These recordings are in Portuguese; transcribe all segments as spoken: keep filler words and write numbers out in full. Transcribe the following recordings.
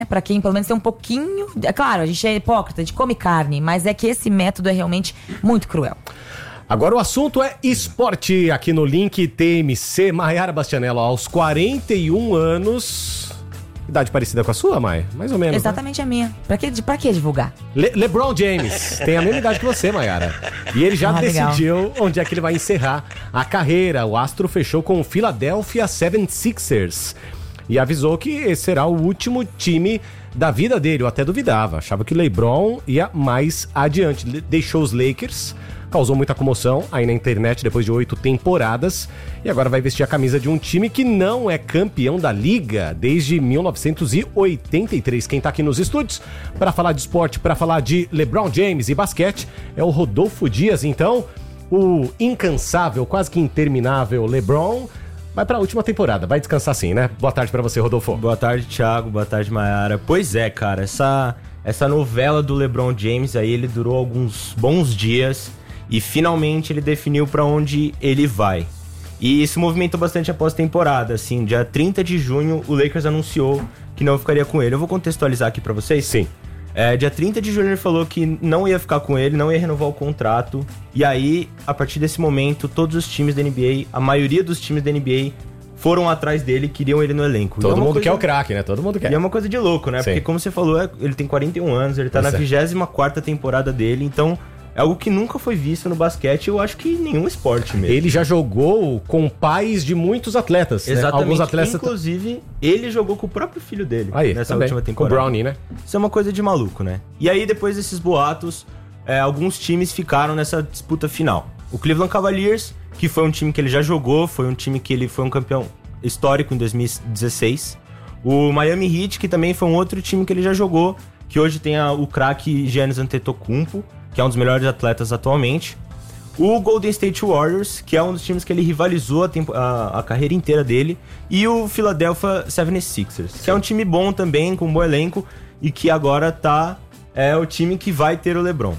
Pra quem pelo menos tem um pouquinho... É claro, a gente é hipócrita, a gente come carne, mas é que esse método é realmente muito cruel. Agora o assunto é esporte aqui no Link T M C. Maiara Bastianello, aos quarenta e um anos... Idade parecida com a sua, Mai? Mais ou menos, exatamente, né? A minha. Pra que, pra que divulgar? Le- LeBron James tem a mesma idade que você, Maiara. E ele já ah, decidiu legal. onde é que ele vai encerrar a carreira. O astro fechou com o Philadelphia seventy-sixers e avisou que esse será o último time da vida dele. Eu até duvidava, achava que o LeBron ia mais adiante. Deixou os Lakers, causou muita comoção aí na internet depois de oito temporadas e agora vai vestir a camisa de um time que não é campeão da liga desde mil novecentos e oitenta e três. Quem tá aqui nos estúdios para falar de esporte, para falar de LeBron James e basquete é o Rodolfo Dias. Então, o incansável, quase que interminável LeBron vai pra última temporada, vai descansar sim, né? Boa tarde pra você, Rodolfo. Boa tarde, Thiago, boa tarde, Maiara. Pois é, cara, essa, essa novela do LeBron James aí, ele durou alguns bons dias e finalmente ele definiu pra onde ele vai. E isso movimentou bastante a pós-temporada, assim, dia trinta de junho o Lakers anunciou que não ficaria com ele. Eu vou contextualizar aqui pra vocês? Sim. É, dia trinta de junho ele falou que não ia ficar com ele, não ia renovar o contrato. E aí, a partir desse momento, todos os times da N B A, a maioria dos times da N B A foram atrás dele, queriam ele no elenco. Todo é mundo coisa... quer o craque, né? Todo mundo quer. E é uma coisa de louco, né? Sim. Porque como você falou, ele tem quarenta e um anos, ele tá Isso na é. vigésima quarta temporada dele, então... É algo que nunca foi visto no basquete, eu acho que em nenhum esporte mesmo. Ele já jogou com pais de muitos atletas. Exatamente. Né? Alguns atletas. Inclusive, ele jogou com o próprio filho dele aí, nessa também. última temporada. Com o Brownie, né? Isso é uma coisa de maluco, né? E aí, depois desses boatos, é, alguns times ficaram nessa disputa final. O Cleveland Cavaliers, que foi um time que ele já jogou, foi um time que ele foi um campeão histórico em dois mil e dezesseis. O Miami Heat, que também foi um outro time que ele já jogou, que hoje tem a, o craque Giannis Antetokounmpo, que é um dos melhores atletas atualmente. O Golden State Warriors, que é um dos times que ele rivalizou a, tempo, a, a carreira inteira dele. E o Philadelphia seventy-sixers, que é um time bom também, com um bom elenco, e que agora tá, é o time que vai ter o LeBron.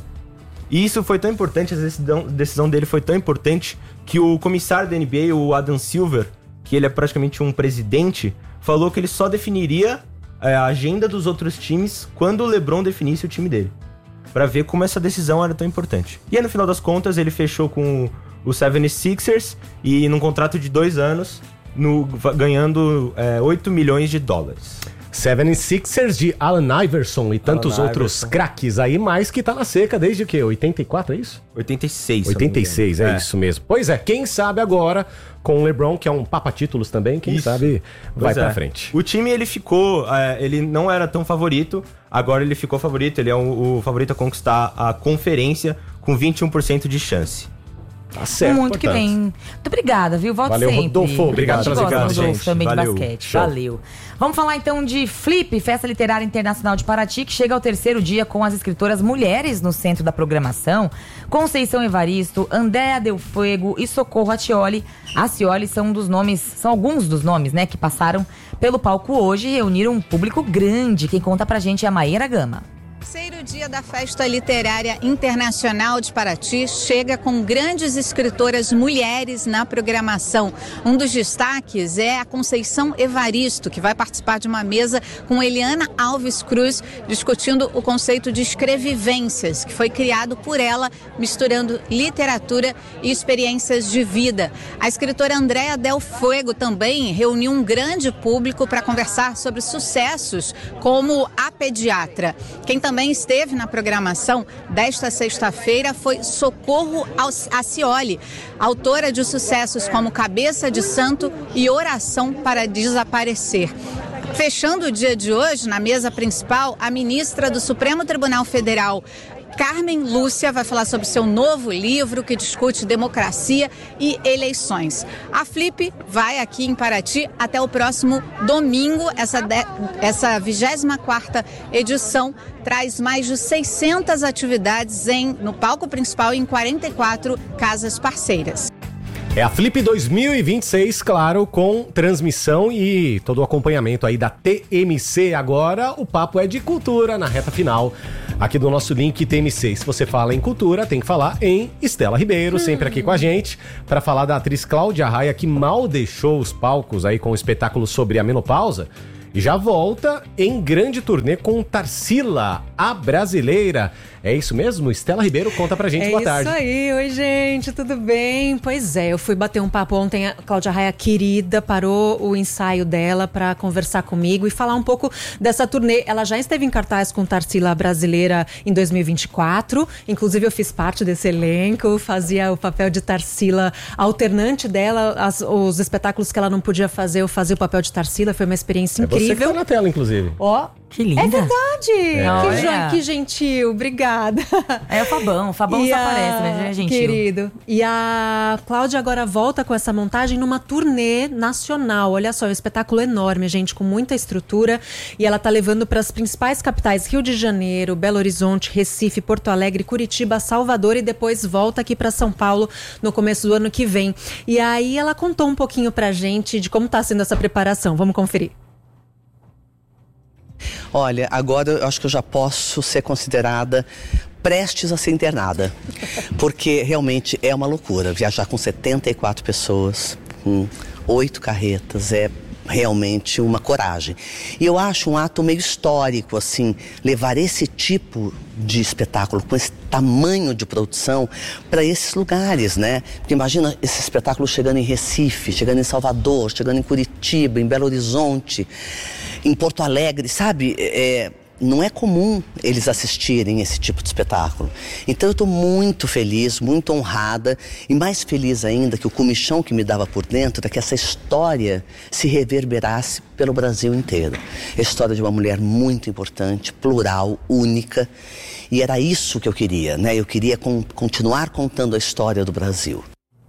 E isso foi tão importante, a decisão, decisão dele foi tão importante, que o comissário da N B A, o Adam Silver, que ele é praticamente um presidente, falou que ele só definiria é, a agenda dos outros times quando o LeBron definisse o time dele. Pra ver como essa decisão era tão importante. E aí, no final das contas, ele fechou com o seventy-sixers e num contrato de dois anos, no, ganhando é, oito milhões de dólares. seventy-sixers de Allen Iverson e tantos Allen outros Iverson. craques aí, mais que tá na seca desde o quê? oitenta e quatro, é isso? oitenta e seis. oitenta e seis, é, é isso mesmo. Pois é, quem sabe agora, com o LeBron, que é um papa-títulos também, quem Isso. sabe vai Pois pra é. frente. O time, ele ficou... É, ele não era tão favorito, agora ele ficou favorito. Ele é o, o favorito a conquistar a conferência com vinte e um por cento de chance. Tá certo, Muito que portanto. bem. Muito obrigada, viu? Volto Valeu, sempre. Rodolfo. Obrigado A gente pela gosta do ligação, Rodolfo gente. também Valeu. de basquete. Show. Valeu. Vamos falar então de Flip, Festa Literária Internacional de Paraty, que chega ao terceiro dia com as escritoras mulheres no centro da programação. Conceição Evaristo, Andréa Del Fuego e Socorro Accioli. Accioli são um dos nomes, são alguns dos nomes, né, que passaram pelo palco hoje e reuniram um público grande. Quem conta pra gente é a Maíra Gama. Terceiro dia da Festa Literária Internacional de Paraty chega com grandes escritoras mulheres na programação. Um dos destaques é a Conceição Evaristo, que vai participar de uma mesa com Eliana Alves Cruz, discutindo o conceito de escrevivências, que foi criado por ela, misturando literatura e experiências de vida. A escritora Andréa Del Fuego também reuniu um grande público para conversar sobre sucessos como A Pediatra. Quem também Também esteve na programação desta sexta-feira foi Socorro Accioli, autora de sucessos como Cabeça de Santo e Oração para Desaparecer. Fechando o dia de hoje, na mesa principal, a ministra do Supremo Tribunal Federal, Carmen Lúcia, vai falar sobre seu novo livro que discute democracia e eleições. A Flip vai aqui em Paraty até o próximo domingo. Essa, de... essa vigésima quarta edição traz mais de seiscentas atividades em... no palco principal em quarenta e quatro casas parceiras. É a Flip dois mil e vinte e seis, claro, com transmissão e todo o acompanhamento aí da T M C. Agora o papo é de cultura na reta final aqui do nosso Link T M C. Se você fala em cultura, tem que falar em Estela Ribeiro, hum. sempre aqui com a gente, para falar da atriz Cláudia Raia, que mal deixou os palcos aí com o espetáculo sobre a menopausa. e já volta em grande turnê com Tarsila, a brasileira. É isso mesmo? Estela Ribeiro conta pra gente. É Boa tarde. É isso aí. Oi, gente. Tudo bem? Pois é, eu fui bater um papo ontem. A Cláudia Raia, querida, parou o ensaio dela pra conversar comigo e falar um pouco dessa turnê. Ela já esteve em cartaz com Tarsila brasileira em dois mil e vinte e quatro. Inclusive, eu fiz parte desse elenco. Fazia o papel de Tarsila alternante dela. As, os espetáculos que ela não podia fazer, eu fazia o papel de Tarsila. Foi uma experiência é incrível. Você que tá na tela, inclusive. Ó. Que linda. É verdade. É. Que, jo- que gentil. Obrigada. É o Fabão. O Fabão E só a- aparece, mas é gentil. Querido. E a Cláudia agora volta com essa montagem numa turnê nacional. Olha só, é um espetáculo enorme, gente, com muita estrutura. E ela tá levando para as principais capitais: Rio de Janeiro, Belo Horizonte, Recife, Porto Alegre, Curitiba, Salvador, e depois volta aqui para São Paulo no começo do ano que vem. E aí ela contou um pouquinho pra gente de como tá sendo essa preparação. Vamos conferir. Olha, agora eu acho que eu já posso ser considerada prestes a ser internada, porque realmente é uma loucura. Viajar com setenta e quatro pessoas, com oito carretas, é realmente uma coragem. E eu acho um ato meio histórico, assim, levar esse tipo de espetáculo, com esse tamanho de produção, para esses lugares, né? Porque imagina esse espetáculo chegando em Recife, chegando em Salvador, chegando em Curitiba, em Belo Horizonte, em Porto Alegre, sabe? É, não é comum eles assistirem esse tipo de espetáculo. Então eu estou muito feliz, muito honrada, e mais feliz ainda que o comichão que me dava por dentro é que essa história se reverberasse pelo Brasil inteiro. A história de uma mulher muito importante, plural, única, e era isso que eu queria, né? Eu queria con- continuar contando a história do Brasil.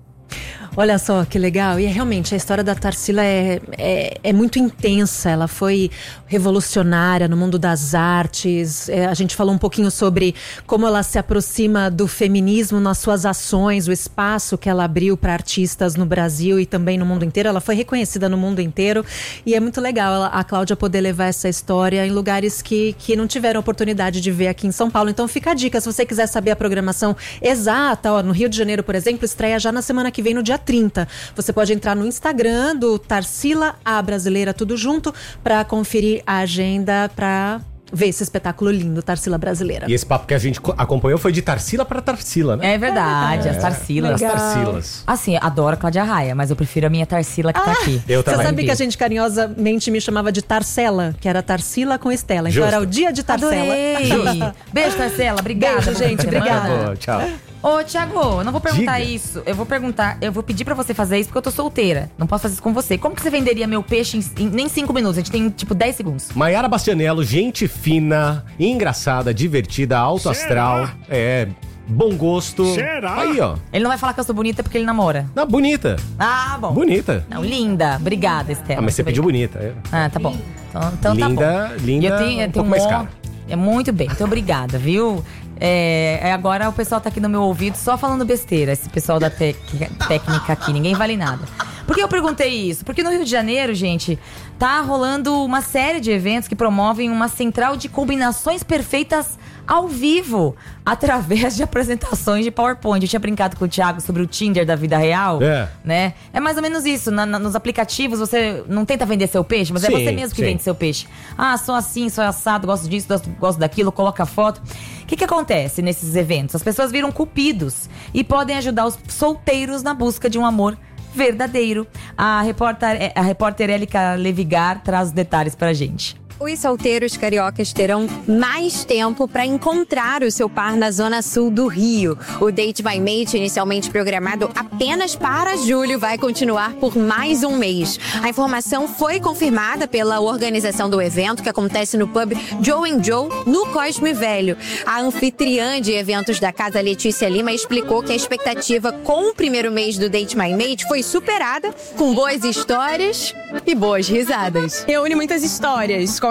Olha só que legal, e é, realmente a história da Tarsila é, é, é muito intensa. Ela foi revolucionária no mundo das artes. É, a gente falou um pouquinho sobre como ela se aproxima do feminismo nas suas ações, o espaço que ela abriu para artistas no Brasil e também no mundo inteiro. Ela foi reconhecida no mundo inteiro e é muito legal ela, a Cláudia poder levar essa história em lugares que, que não tiveram oportunidade de ver aqui em São Paulo. Então fica a dica, se você quiser saber a programação exata, ó, no Rio de Janeiro, por exemplo, estreia já na semana que vem, no dia trinta. Você pode entrar no Instagram do Tarsila, a brasileira, tudo junto, para conferir a agenda, para ver esse espetáculo lindo, Tarsila brasileira. E esse papo que a gente co- acompanhou foi de Tarsila para Tarsila, né? É verdade, as Tarsilas. As Legal. Tarsilas. Assim, adoro a Cláudia Raia, mas eu prefiro a minha Tarsila que tá aqui. Eu Você também. sabe que a gente carinhosamente me chamava de Tarsela, que era Tarsila com Estela. Então Justo. era o dia de Tarsela. Adorei. Beijo, Tarsila. Obrigada. Beijo, por gente, essa semana. obrigada. Boa, tchau. Ô, Thiago, eu não vou perguntar Diga. isso. Eu vou perguntar, eu vou pedir pra você fazer isso porque eu tô solteira. Não posso fazer isso com você. Como que você venderia meu peixe em, em nem cinco minutos? A gente tem, tipo, dez segundos. Maiara Bastianello, gente fina, engraçada, divertida, alto astral, é, bom gosto. Será? Aí, ó. Ele não vai falar que eu sou bonita porque ele namora. Não, bonita. Ah, bom. Bonita. Não, linda. Obrigada, Estela. Ah, mas você Muito pediu bem. bonita. é. Ah, tá bom. Então, então Linda, tá bom. linda, E eu tenho, eu um tenho pouco um mais mó- cara. É muito bem. Muito obrigada, viu? É, é, agora o pessoal tá aqui no meu ouvido só falando besteira. Esse pessoal da tec- técnica aqui. Ninguém vale nada. Por que eu perguntei isso? Porque no Rio de Janeiro, gente, tá rolando uma série de eventos que promovem uma central de combinações perfeitas ao vivo, através de apresentações de PowerPoint. Eu tinha brincado com o Thiago sobre o Tinder da vida real, É. né? É mais ou menos isso. Na- na- nos aplicativos você não tenta vender seu peixe, mas é Sim, você mesmo que sim. vende seu peixe. Ah, sou assim, sou assado, gosto disso, gosto, gosto daquilo, coloca foto. O que que acontece nesses eventos? As pessoas viram cupidos e podem ajudar os solteiros na busca de um amor verdadeiro. A repórter, a repórter Élica Levigar traz os detalhes pra gente. Os solteiros cariocas terão mais tempo para encontrar o seu par na zona sul do Rio. O Date by Mate, inicialmente programado apenas para julho, vai continuar por mais um mês. A informação foi confirmada pela organização do evento, que acontece no pub Joe and Joe, no Cosme Velho. A anfitriã de eventos da casa, Letícia Lima, explicou que a expectativa com o primeiro mês do Date by Mate foi superada, com boas histórias e boas risadas. Reúne muitas histórias com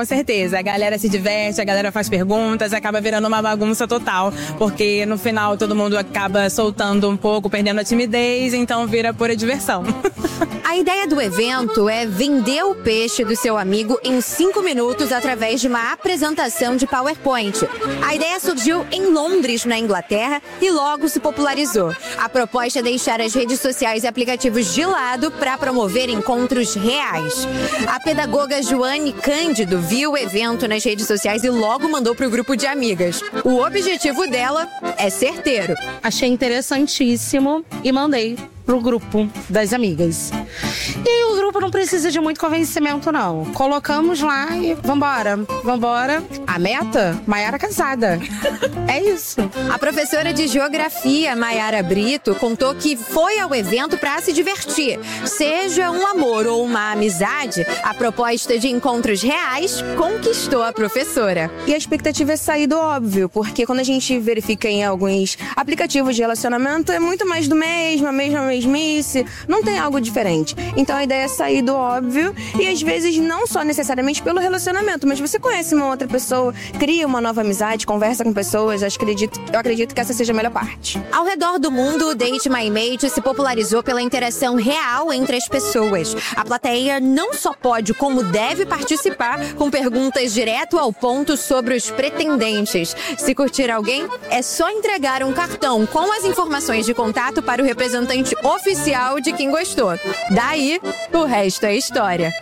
Com certeza, a galera se diverte, a galera faz perguntas, acaba virando uma bagunça total, porque no final todo mundo acaba soltando um pouco, perdendo a timidez, então vira pura diversão. A ideia do evento é vender o peixe do seu amigo em cinco minutos através de uma apresentação de PowerPoint. A ideia surgiu em Londres, na Inglaterra, e logo se popularizou. A proposta é deixar as redes sociais e aplicativos de lado para promover encontros reais. A pedagoga Joane Cândido viu o evento nas redes sociais e logo mandou para o grupo de amigas. O objetivo dela é certeiro. Achei interessantíssimo e mandei pro grupo das amigas. E o grupo não precisa de muito convencimento, não. Colocamos lá e vambora, vambora. A meta? Maiara casada. É isso. A professora de geografia, Maiara Brito, contou que foi ao evento para se divertir. Seja um amor ou uma amizade, a proposta de encontros reais conquistou a professora. E a expectativa é sair do óbvio, porque quando a gente verifica em alguns aplicativos de relacionamento, é muito mais do mesmo, a mesma mesmice, não tem algo diferente. Então a ideia é sair do óbvio e às vezes não só necessariamente pelo relacionamento, mas você conhece uma outra pessoa, cria uma nova amizade, conversa com pessoas, eu acredito, eu acredito que essa seja a melhor parte. Ao redor do mundo, o Date My Mate se popularizou pela interação real entre as pessoas. A plateia não só pode, como deve participar com perguntas direto ao ponto sobre os pretendentes. Se curtir alguém, é só entregar um cartão com as informações de contato para o representante oficial de quem gostou. Daí, o resto é história.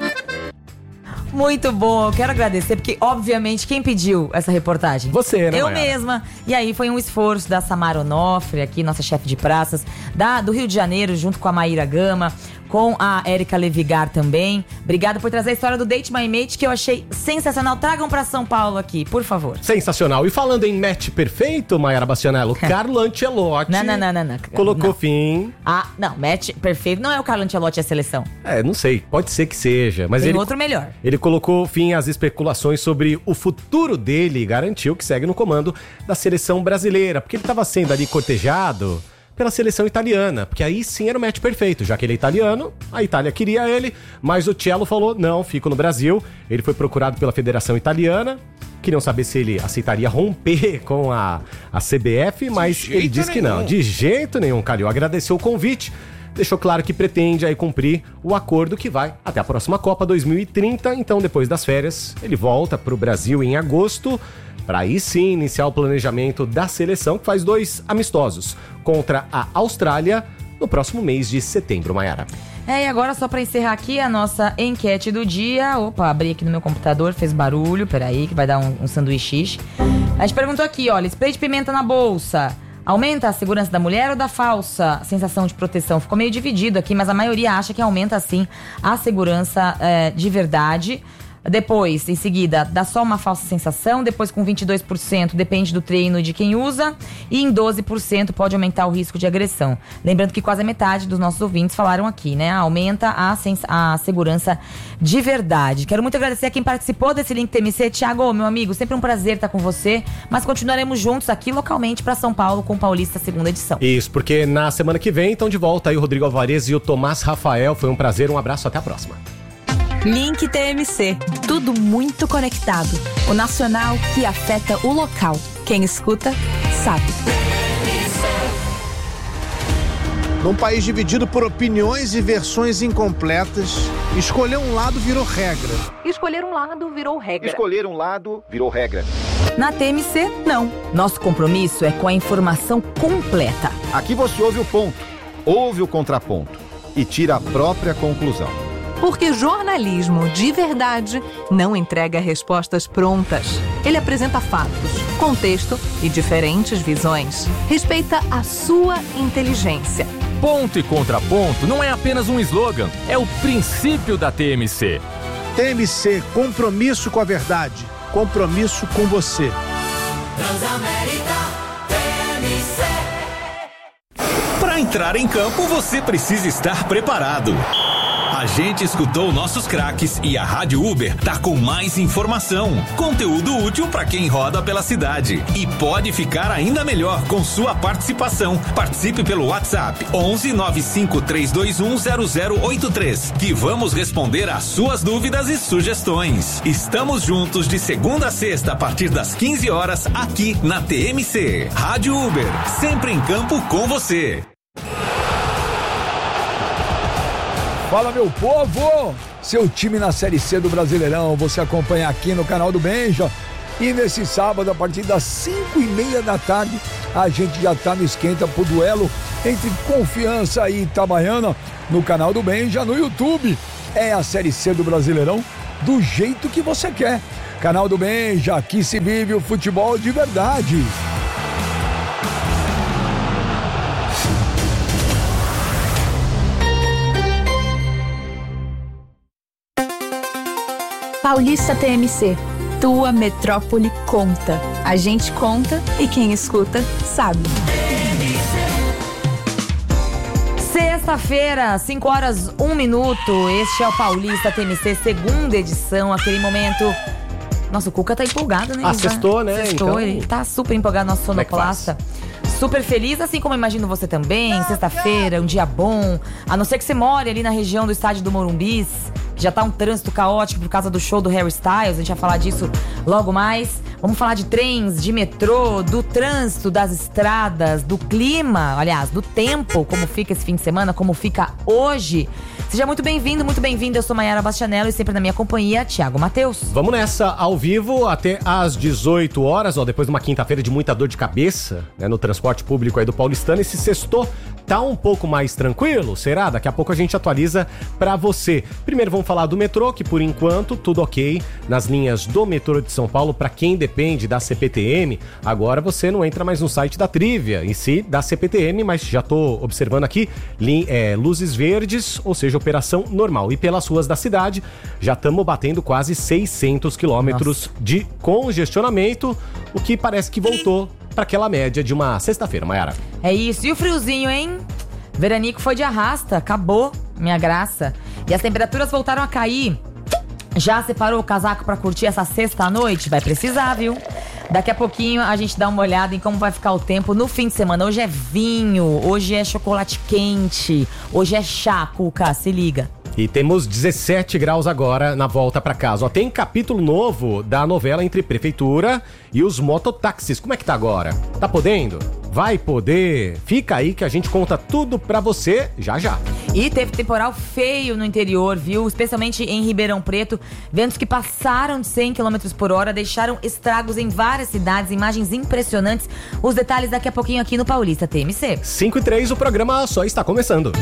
Muito bom, eu quero agradecer, porque obviamente quem pediu essa reportagem? Você, né, Eu Maiara? mesma. E aí foi um esforço da Samara Onofre, aqui, nossa chefe de praças, da, do Rio de Janeiro, junto com a Maíra Gama, com a Érica Levigar também. Obrigada por trazer a história do Date My Mate, que eu achei sensacional. Tragam pra São Paulo aqui, por favor. Sensacional. E falando em match perfeito, Maiara Bastianello, Carlo Ancelotti Não, não, não, não, não. colocou Não. fim. Ah, não, match perfeito não é o Carlo Ancelotti e a seleção. É, não sei, pode ser que seja, mas Tem ele outro melhor. Ele colocou fim às especulações sobre o futuro dele e garantiu que segue no comando da seleção brasileira, porque ele estava sendo ali cortejado pela seleção italiana, porque aí sim era o match perfeito, já que ele é italiano, a Itália queria ele, mas o Cello falou, não, fico no Brasil. Ele foi procurado pela Federação Italiana, queriam saber se ele aceitaria romper com a, a C B F, mas ele disse que não, de jeito nenhum. Calil agradeceu o convite, deixou claro que pretende aí cumprir o acordo que vai até a próxima Copa dois mil e trinta, então depois das férias ele volta para o Brasil em agosto, para aí sim iniciar o planejamento da seleção, que faz dois amistosos contra a Austrália no próximo mês de setembro, Maiara. É, e agora só pra encerrar aqui a nossa enquete do dia. Opa, abri aqui no meu computador, fez barulho, peraí, que vai dar um, um sanduíche. A gente perguntou aqui, olha, spray de pimenta na bolsa aumenta a segurança da mulher ou da falsa sensação de proteção? Ficou meio dividido aqui, mas a maioria acha que aumenta sim a segurança é, de verdade. Depois, em seguida, dá só uma falsa sensação. Depois, com vinte e dois por cento, depende do treino e de quem usa. E em doze por cento pode aumentar o risco de agressão. Lembrando que quase a metade dos nossos ouvintes falaram aqui, né? Aumenta a, sens- a segurança de verdade. Quero muito agradecer a quem participou desse Link T M C. Tiago, meu amigo, sempre um prazer estar com você. Mas continuaremos juntos aqui localmente para São Paulo com o Paulista segunda edição. Isso, porque na semana que vem estão de volta aí o Rodrigo Alvarez e o Tomás Rafael. Foi um prazer, um abraço, até a próxima. Link T M C. Tudo muito conectado. O nacional que afeta o local. Quem escuta, sabe. Num país dividido por opiniões e versões incompletas, escolher um lado virou regra. Escolher um lado virou regra. Escolher um lado virou regra. Na T M C, não. Nosso compromisso é com a informação completa. Aqui você ouve o ponto, ouve o contraponto e tira a própria conclusão. Porque jornalismo de verdade não entrega respostas prontas. Ele apresenta fatos, contexto e diferentes visões. Respeita a sua inteligência. Ponto e contraponto não é apenas um slogan, é o princípio da T M C. T M C, compromisso com a verdade, compromisso com você. Transamérica T M C. Para entrar em campo, você precisa estar preparado. A gente escutou nossos craques e a Rádio Uber tá com mais informação, conteúdo útil para quem roda pela cidade. E pode ficar ainda melhor com sua participação. Participe pelo WhatsApp onze nove cinco três dois um zero zero oito três, que vamos responder às suas dúvidas e sugestões. Estamos juntos de segunda a sexta a partir das quinze horas aqui na T M C. Rádio Uber, sempre em campo com você. Fala, meu povo! Seu time na Série C do Brasileirão, você acompanha aqui no canal do Benja. E nesse sábado, a partir das cinco e meia da tarde, a gente já tá no esquenta pro duelo entre Confiança e Itabaiana no canal do Benja, no YouTube. É a Série C do Brasileirão do jeito que você quer. Canal do Benja, aqui se vive o futebol de verdade. Paulista T M C, tua metrópole conta. A gente conta e quem escuta sabe. Sexta-feira, cinco horas, um minuto. Este é o Paulista T M C, segunda edição. Aquele momento. Nossa, o Cuca tá empolgado, né? Ah, sextou, né? Sextou, então... ele tá super empolgado, nosso sonoplasta. Super feliz, assim como imagino você também. Sexta-feira, um dia bom. A não ser que você more ali na região do estádio do Morumbis, que já tá um trânsito caótico por causa do show do Harry Styles. A gente vai falar disso logo mais. Vamos falar de trens, de metrô, do trânsito, das estradas, do clima, aliás, do tempo, como fica esse fim de semana, como fica hoje. Seja muito bem-vindo, muito bem-vinda. Eu sou Mayara Bastianello e sempre na minha companhia, Thiago Matheus. Vamos nessa, ao vivo, até às dezoito horas, ó, depois de uma quinta-feira de muita dor de cabeça, né, no transporte público aí do paulistano. Esse sextou tá um pouco mais tranquilo, será? Daqui a pouco a gente atualiza pra você. Primeiro vamos falar do metrô, que por enquanto tudo ok nas linhas do metrô de São Paulo. Pra quem depende da C P T M, agora você não entra mais no site da Trivia, em si da C P T M, mas já tô observando aqui, li, é, luzes verdes, ou seja, operação normal. E pelas ruas da cidade, já estamos batendo quase seiscentos quilômetros de congestionamento, o que parece que voltou para aquela média de uma sexta-feira, Mayara. É isso. E o friozinho, hein? Veranico foi de arrasta, acabou, minha graça. E as temperaturas voltaram a cair. Já separou o casaco para curtir essa sexta à noite? Vai precisar, viu? Daqui a pouquinho a gente dá uma olhada em como vai ficar o tempo no fim de semana. Hoje é vinho, hoje é chocolate quente, hoje é chá, Cuca, se liga. E temos dezessete graus agora na volta pra casa. Ó, tem capítulo novo da novela entre prefeitura e os mototáxis. Como é que tá agora? Tá podendo? Vai poder? Fica aí que a gente conta tudo pra você já já. E teve temporal feio no interior, viu? Especialmente em Ribeirão Preto. Ventos que passaram de cem quilômetros por hora, deixaram estragos em várias cidades, imagens impressionantes. Os detalhes daqui a pouquinho aqui no Paulista T M C. cinco e três, o programa só está começando.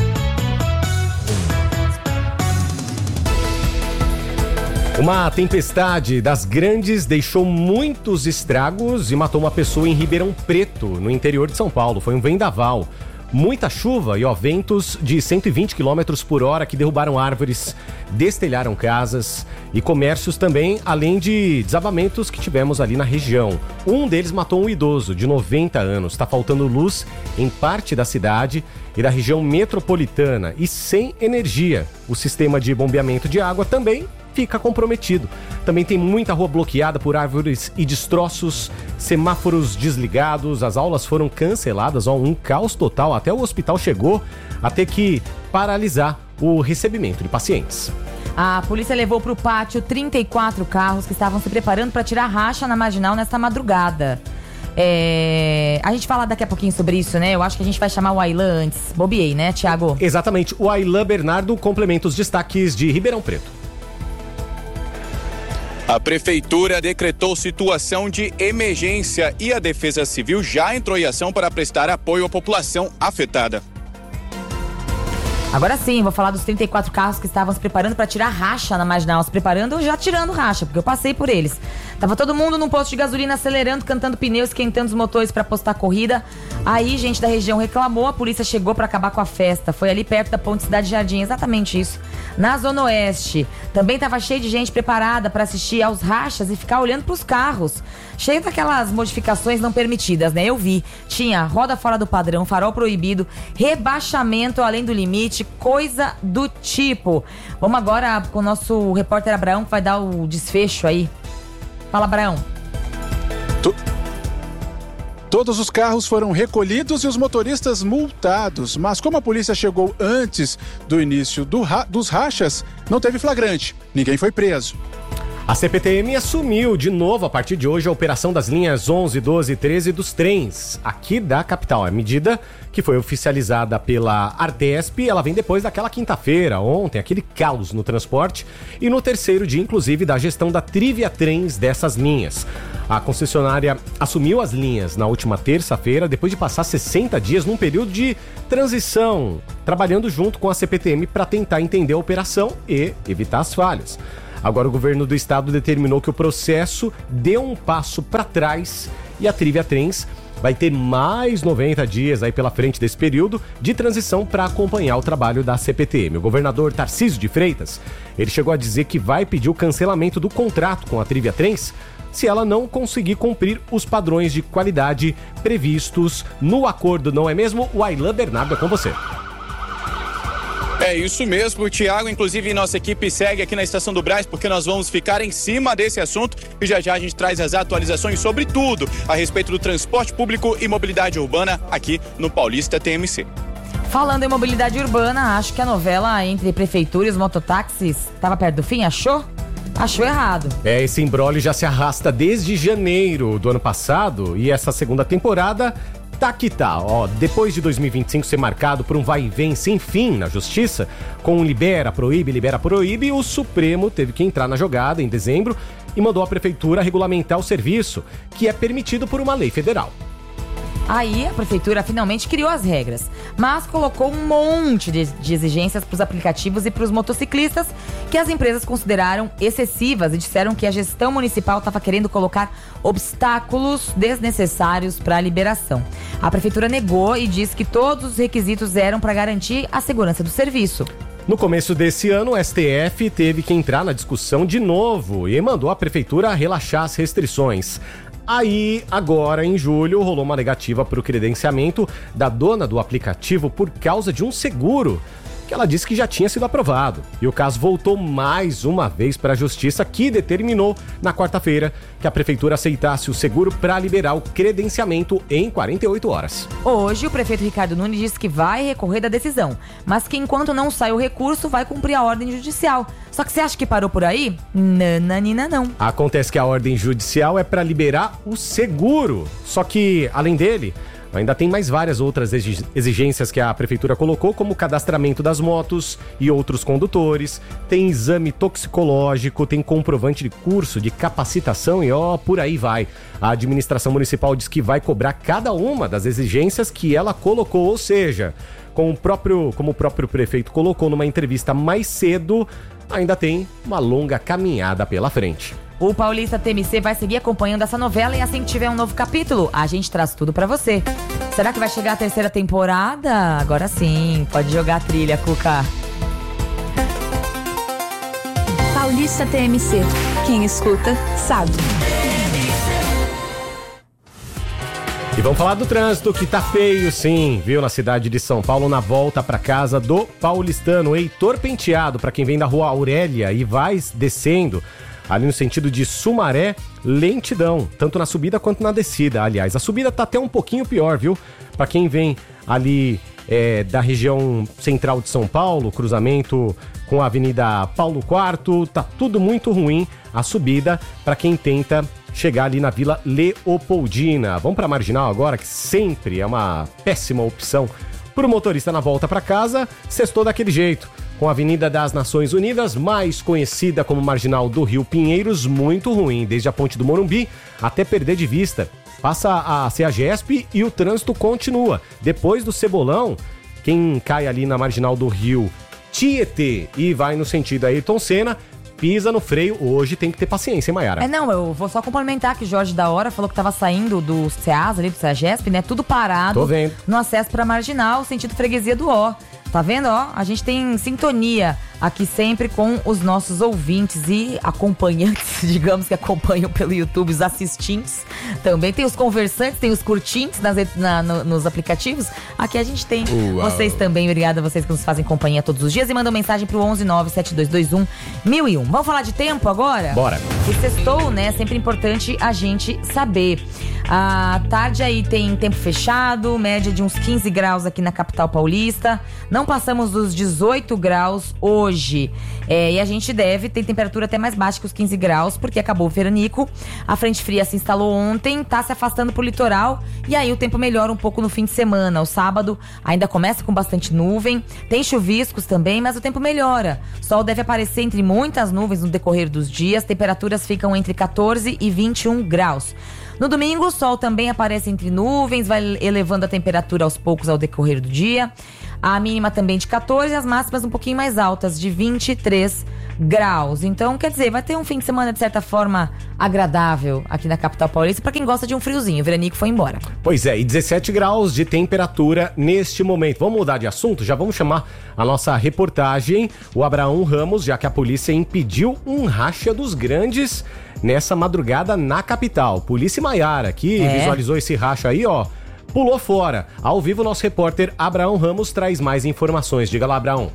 Uma tempestade das grandes deixou muitos estragos e matou uma pessoa em Ribeirão Preto, no interior de São Paulo. Foi um vendaval. Muita chuva e ó, ventos de cento e vinte quilômetros por hora que derrubaram árvores, destelharam casas e comércios também, além de desabamentos que tivemos ali na região. Um deles matou um idoso de noventa anos. Está faltando luz em parte da cidade e da região metropolitana e sem energia. O sistema de bombeamento de água também fica comprometido. Também tem muita rua bloqueada por árvores e destroços, semáforos desligados, as aulas foram canceladas, ó, um caos total. Até o hospital chegou a ter que paralisar o recebimento de pacientes. A polícia levou para o pátio trinta e quatro carros que estavam se preparando para tirar racha na Marginal nesta madrugada. É... A gente fala daqui a pouquinho sobre isso, né? Eu acho que a gente vai chamar o Aylan antes. Bobiei, né, Thiago? Exatamente. O Aylan Bernardo complementa os destaques de Ribeirão Preto. A prefeitura decretou situação de emergência e a Defesa Civil já entrou em ação para prestar apoio à população afetada. Agora sim, vou falar dos trinta e quatro carros que estavam se preparando para tirar racha na Marginal. Se preparando ou já tirando racha, porque eu passei por eles. Tava todo mundo num posto de gasolina acelerando, cantando pneu, esquentando os motores pra postar a corrida. Aí, gente da região reclamou, a polícia chegou pra acabar com a festa. Foi ali perto da Ponte Cidade Jardim, exatamente isso. Na Zona Oeste. Também tava cheio de gente preparada pra assistir aos rachas e ficar olhando pros carros. Cheio daquelas modificações não permitidas, né? Eu vi. Tinha roda fora do padrão, farol proibido, rebaixamento além do limite, coisa do tipo. Vamos agora com o nosso repórter Abraão, que vai dar o desfecho aí. Fala, Abraão. Tu... Todos os carros foram recolhidos e os motoristas multados. Mas como a polícia chegou antes do início do ra... dos rachas, não teve flagrante. Ninguém foi preso. A C P T M assumiu de novo, a partir de hoje, a operação das linhas onze, doze e treze dos trens aqui da capital. A medida que foi oficializada pela Artesp, ela vem depois daquela quinta-feira, ontem, aquele caos no transporte e no terceiro dia, inclusive, da gestão da Trivia Trens dessas linhas. A concessionária assumiu as linhas na última terça-feira, depois de passar sessenta dias num período de transição, trabalhando junto com a C P T M para tentar entender a operação e evitar as falhas. Agora o governo do estado determinou que o processo deu um passo para trás e a Trivia Trens vai ter mais noventa dias aí pela frente desse período de transição para acompanhar o trabalho da C P T M. O governador Tarcísio de Freitas, ele chegou a dizer que vai pedir o cancelamento do contrato com a Trivia Trens se ela não conseguir cumprir os padrões de qualidade previstos no acordo, não é mesmo? O Aylan Bernardo é com você. É isso mesmo, Thiago. Inclusive, nossa equipe segue aqui na Estação do Brás, porque nós vamos ficar em cima desse assunto e já já a gente traz as atualizações sobre tudo a respeito do transporte público e mobilidade urbana aqui no Paulista T M C. Falando em mobilidade urbana, acho que a novela entre prefeitura e os mototáxis estava perto do fim, achou? Achou errado. É, esse imbróglio já se arrasta desde janeiro do ano passado e essa segunda temporada tá que tá, ó, depois de dois mil e vinte e cinco ser marcado por um vai e vem sem fim na justiça, com libera, proíbe, libera, proíbe, o Supremo teve que entrar na jogada em dezembro e mandou a prefeitura regulamentar o serviço, que é permitido por uma lei federal. Aí a prefeitura finalmente criou as regras, mas colocou um monte de, de exigências para os aplicativos e para os motociclistas que as empresas consideraram excessivas e disseram que a gestão municipal estava querendo colocar obstáculos desnecessários para a liberação. A prefeitura negou e disse que todos os requisitos eram para garantir a segurança do serviço. No começo desse ano, o S T F teve que entrar na discussão de novo e mandou a prefeitura relaxar as restrições. Aí, agora, em julho, rolou uma negativa para o credenciamento da dona do aplicativo por causa de um seguro que ela disse que já tinha sido aprovado. E o caso voltou mais uma vez para a Justiça, que determinou na quarta-feira que a prefeitura aceitasse o seguro para liberar o credenciamento em quarenta e oito horas. Hoje, o prefeito Ricardo Nunes disse que vai recorrer da decisão, mas que enquanto não sai o recurso, vai cumprir a ordem judicial. Só que você acha que parou por aí? Nananina não. Acontece que a ordem judicial é para liberar o seguro. Só que, além dele, ainda tem mais várias outras exigências que a prefeitura colocou, como o cadastramento das motos e outros condutores, tem exame toxicológico, tem comprovante de curso de capacitação e ó, por aí vai. A administração municipal diz que vai cobrar cada uma das exigências que ela colocou, ou seja, com o próprio, como o próprio prefeito colocou numa entrevista mais cedo, ainda tem uma longa caminhada pela frente. O Paulista T M C vai seguir acompanhando essa novela e assim que tiver um novo capítulo, a gente traz tudo pra você. Será que vai chegar a terceira temporada? Agora sim, pode jogar a trilha, Cuca. Paulista T M C. Quem escuta, sabe. E vamos falar do trânsito, que tá feio sim, viu, na cidade de São Paulo, na volta pra casa do paulistano. Heitor Penteado, pra quem vem da Rua Aurélia e vai descendo ali no sentido de Sumaré, lentidão, tanto na subida quanto na descida. Aliás, a subida tá até um pouquinho pior, viu? Pra quem vem ali é, da região central de São Paulo, cruzamento com a Avenida Paulo quarto, tá tudo muito ruim a subida para quem tenta chegar ali na Vila Leopoldina. Vamos pra Marginal agora, que sempre é uma péssima opção pro motorista na volta para casa. Sextou daquele jeito, com a Avenida das Nações Unidas, mais conhecida como Marginal do Rio Pinheiros, muito ruim, desde a Ponte do Morumbi até perder de vista. Passa a CEAGESP e o trânsito continua. Depois do Cebolão, quem cai ali na Marginal do Rio Tietê e vai no sentido Ayrton Senna, pisa no freio, hoje tem que ter paciência, hein, Mayara? É, não, eu vou só complementar que o Jorge da Hora falou que tava saindo do SEAS ali, do SEAGESP, né? Tudo parado. Tô vendo. No acesso pra Marginal, sentido freguesia do Ó. Tá vendo, ó? A gente tem sintonia aqui sempre com os nossos ouvintes e acompanhantes, digamos, que acompanham pelo YouTube, os assistentes. Também tem os conversantes, tem os curtintes nas, na, no, nos aplicativos. Aqui a gente tem Uau. Vocês também. Obrigada a vocês que nos fazem companhia todos os dias e mandam mensagem pro onze nove sete dois dois um mil e um. Vamos falar de tempo agora? Bora. E sextou, né? Sempre importante a gente saber. A tarde aí tem tempo fechado, média de uns quinze graus aqui na capital paulista. Não passamos dos dezoito graus hoje. É, e a gente deve ter temperatura até mais baixa que os quinze graus, porque acabou o veranico. A frente fria se instalou ontem, tá se afastando pro litoral. E aí o tempo melhora um pouco no fim de semana. O sábado ainda começa com bastante nuvem. Tem chuviscos também, mas o tempo melhora. Sol deve aparecer entre muitas nuvens no decorrer dos dias. Temperaturas ficam entre quatorze e vinte e um graus. No domingo, o sol também aparece entre nuvens, vai elevando a temperatura aos poucos ao decorrer do dia. A mínima também de quatorze e as máximas um pouquinho mais altas, de vinte e três graus. Então, quer dizer, vai ter um fim de semana, de certa forma, agradável aqui na capital paulista, pra quem gosta de um friozinho. O veranico foi embora. Pois é, e dezessete graus de temperatura neste momento. Vamos mudar de assunto? Já vamos chamar a nossa reportagem, o Abraão Ramos, já que a polícia impediu um racha dos grandes nessa madrugada na capital. Polícia Maiara, que É. visualizou esse racha aí, ó, pulou fora. Ao vivo, nosso repórter Abraão Ramos traz mais informações. Diga lá, Abraão.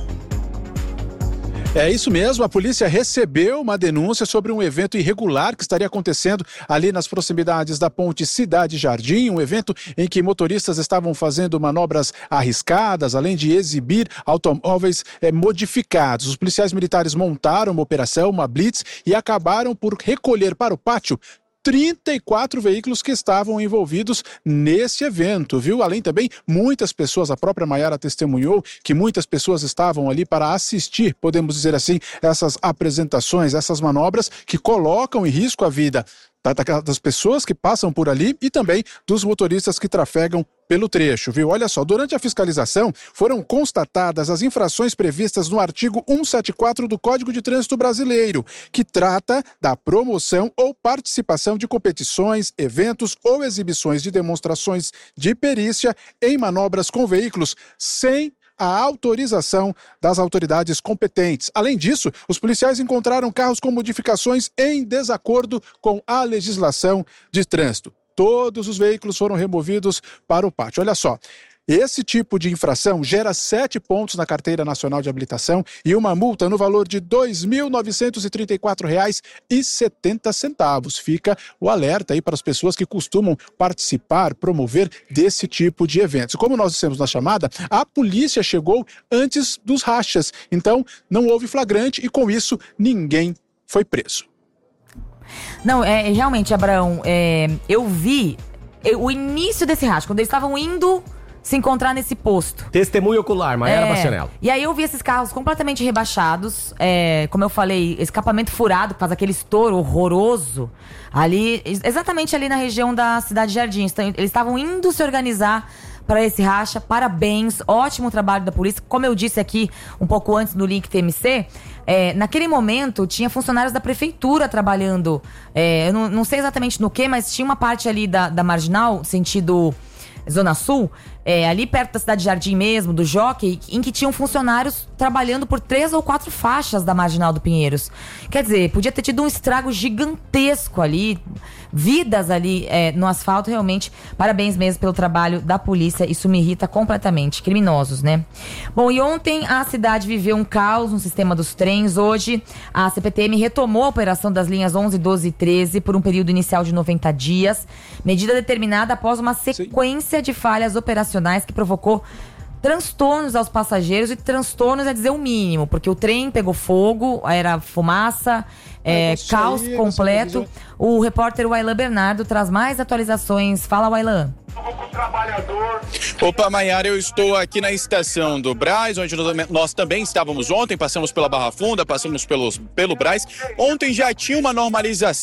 É isso mesmo, a polícia recebeu uma denúncia sobre um evento irregular que estaria acontecendo ali nas proximidades da ponte Cidade Jardim, um evento em que motoristas estavam fazendo manobras arriscadas, além de exibir automóveis eh, modificados. Os policiais militares montaram uma operação, uma blitz, e acabaram por recolher para o pátio trinta e quatro veículos que estavam envolvidos nesse evento, viu? Além também, muitas pessoas, a própria Maiara testemunhou que muitas pessoas estavam ali para assistir, podemos dizer assim, essas apresentações, essas manobras que colocam em risco a vida das pessoas que passam por ali e também dos motoristas que trafegam pelo trecho, viu? Olha só, durante a fiscalização foram constatadas as infrações previstas no artigo cento e setenta e quatro do Código de Trânsito Brasileiro, que trata da promoção ou participação de competições, eventos ou exibições de demonstrações de perícia em manobras com veículos sem a autorização das autoridades competentes. Além disso, os policiais encontraram carros com modificações em desacordo com a legislação de trânsito. Todos os veículos foram removidos para o pátio. Olha só, esse tipo de infração gera sete pontos na Carteira Nacional de Habilitação e uma multa no valor de dois mil novecentos e trinta e quatro reais e setenta centavos. Fica o alerta aí para as pessoas que costumam participar, promover desse tipo de eventos. Como nós dissemos na chamada, a polícia chegou antes dos rachas, então não houve flagrante e com isso ninguém foi preso. Não, é realmente, Abraão, é, eu vi eu, o início desse racha, quando eles estavam indo se encontrar nesse posto. Testemunho ocular, Maiara É, Bastianello. E aí eu vi esses carros completamente rebaixados, é, como eu falei, escapamento furado, que faz aquele estouro horroroso, ali, exatamente ali na região da Cidade Jardim. Então, eles estavam indo se organizar para esse racha. Parabéns, ótimo trabalho da polícia. Como eu disse aqui um pouco antes no link T M C, é, naquele momento tinha funcionários da prefeitura trabalhando, é, eu não, não sei exatamente no que, mas tinha uma parte ali da, da Marginal, sentido Zona Sul, é, ali perto da Cidade Jardim mesmo, do Jockey, em que tinham funcionários trabalhando por três ou quatro faixas da Marginal do Pinheiros. Quer dizer, podia ter tido um estrago gigantesco ali, vidas ali é, no asfalto. Realmente, parabéns mesmo pelo trabalho da polícia, isso me irrita completamente, criminosos, né? Bom, e ontem a cidade viveu um caos no sistema dos trens. Hoje a C P T M retomou a operação das linhas onze, doze e treze por um período inicial de noventa dias, medida determinada após uma sequência de falhas operacionais que provocou transtornos aos passageiros, e transtornos é dizer o mínimo, porque o trem pegou fogo, era fumaça, é, caos aí, completo. O repórter Wailan Bernardo traz mais atualizações. Fala, Wailan. Opa, Maiara, eu estou aqui na estação do Brás, onde nós também estávamos ontem, passamos pela Barra Funda, passamos pelos, pelo Brás. Ontem já tinha uma normalização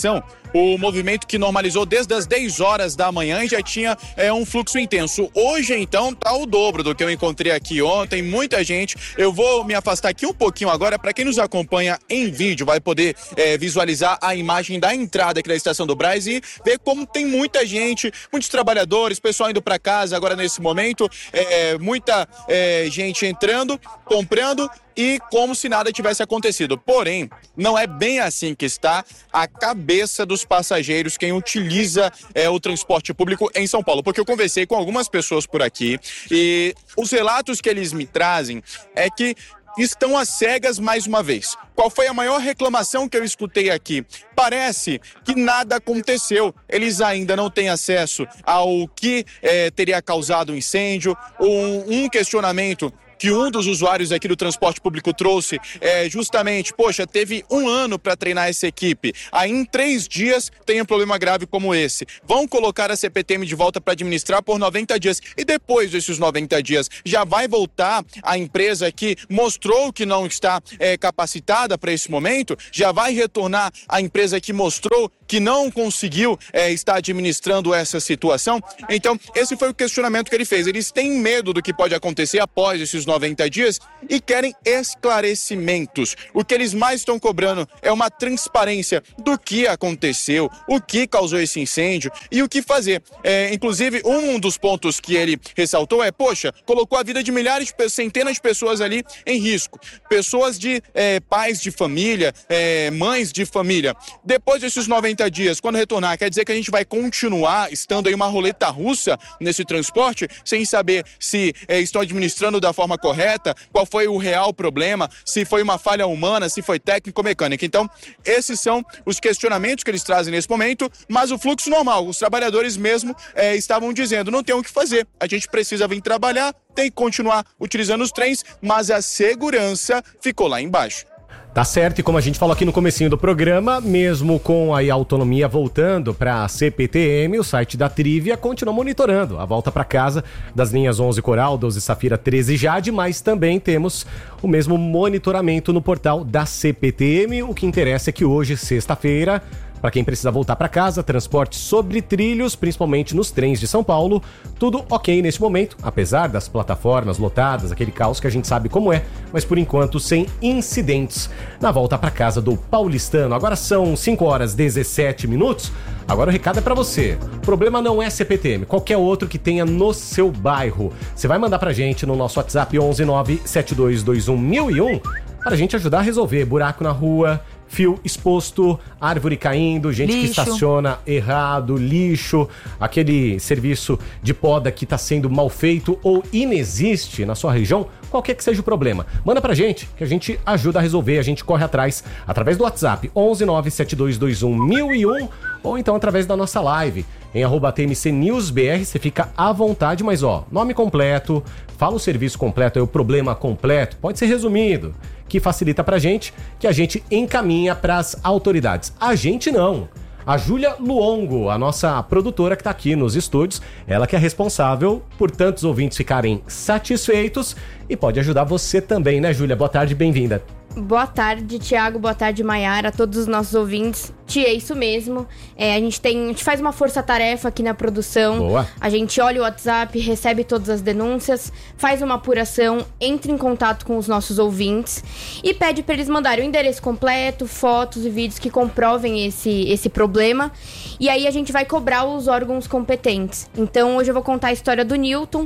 o movimento que normalizou desde as dez horas da manhã e já tinha é, um fluxo intenso. Hoje, então, tá o dobro do que eu encontrei aqui ontem, muita gente. Eu vou me afastar aqui um pouquinho agora, para quem nos acompanha em vídeo, vai poder é, visualizar a imagem da entrada aqui da Estação do Brás e ver como tem muita gente, muitos trabalhadores, pessoal indo para casa agora nesse momento, é, muita é, gente entrando, comprando e como se nada tivesse acontecido. Porém, não é bem assim que está a cabeça dos passageiros, quem utiliza é, o transporte público em São Paulo. Porque eu conversei com algumas pessoas por aqui e os relatos que eles me trazem é que estão às cegas mais uma vez. Qual foi a maior reclamação que eu escutei aqui? Parece que nada aconteceu. Eles ainda não têm acesso ao que eh, teria causado o incêndio. Um, um questionamento que um dos usuários aqui do transporte público trouxe é justamente, poxa, teve um ano para treinar essa equipe. Aí em três dias tem um problema grave como esse. Vão colocar a C P T M de volta para administrar por noventa dias. E depois desses noventa dias, já vai voltar a empresa que mostrou que não está é, capacitada para esse momento? Já vai retornar a empresa que mostrou que não conseguiu é, estar administrando essa situação? Então, esse foi o questionamento que ele fez. Eles têm medo do que pode acontecer após esses noventa dias e querem esclarecimentos. O que eles mais estão cobrando é uma transparência do que aconteceu, o que causou esse incêndio e o que fazer. É, inclusive, um dos pontos que ele ressaltou é, poxa, colocou a vida de milhares, centenas de pessoas ali em risco. Pessoas de é, pais de família, é, mães de família. Depois desses noventa dias, quando retornar, quer dizer que a gente vai continuar estando aí uma roleta russa nesse transporte, sem saber se é, estão administrando da forma correta, qual foi o real problema, se foi uma falha humana, se foi técnico ou mecânica. Então, esses são os questionamentos que eles trazem nesse momento, mas o fluxo normal, os trabalhadores mesmo é, estavam dizendo, não tem o que fazer, a gente precisa vir trabalhar, tem que continuar utilizando os trens, mas a segurança ficou lá embaixo. Tá certo, e como a gente falou aqui no comecinho do programa, mesmo com a autonomia voltando para a C P T M, o site da Trivia continua monitorando a volta para casa das linhas onze Coral, doze Safira, treze Jade, mas também temos o mesmo monitoramento no portal da C P T M. O que interessa é que hoje, sexta-feira, para quem precisa voltar para casa, transporte sobre trilhos, principalmente nos trens de São Paulo, tudo ok neste momento, apesar das plataformas lotadas, aquele caos que a gente sabe como é, mas por enquanto sem incidentes na volta para casa do paulistano. Agora são cinco horas e dezessete minutos, agora o recado é para você. O problema não é C P T M, qualquer outro que tenha no seu bairro. Você vai mandar pra gente no nosso WhatsApp onze nove sete dois dois um mil e um para a gente ajudar a resolver buraco na rua, fio exposto, árvore caindo, gente lixo. que estaciona errado, lixo, aquele serviço de poda que está sendo mal feito ou inexiste na sua região, qualquer que seja o problema. Manda pra gente, que a gente ajuda a resolver, a gente corre atrás através do WhatsApp onze nove sete dois dois um mil e um ou então através da nossa live em arroba T M C News B R, você fica à vontade, mas ó, nome completo, fala o serviço completo, é o problema completo, pode ser resumido, que facilita pra gente, que a gente encaminha pras autoridades. A gente não. A Júlia Luongo, a nossa produtora que tá aqui nos estúdios, ela que é responsável por tantos ouvintes ficarem satisfeitos e pode ajudar você também, né, Júlia? Boa tarde, bem-vinda. Boa tarde, Thiago. Boa tarde, Maiara, a todos os nossos ouvintes. Tia, é isso mesmo. É, a gente tem, a gente faz uma força-tarefa aqui na produção. Boa. A gente olha o WhatsApp, recebe todas as denúncias, faz uma apuração, entra em contato com os nossos ouvintes e pede para eles mandarem o endereço completo, fotos e vídeos que comprovem esse, esse problema. E aí a gente vai cobrar os órgãos competentes. Então hoje eu vou contar a história do Newton,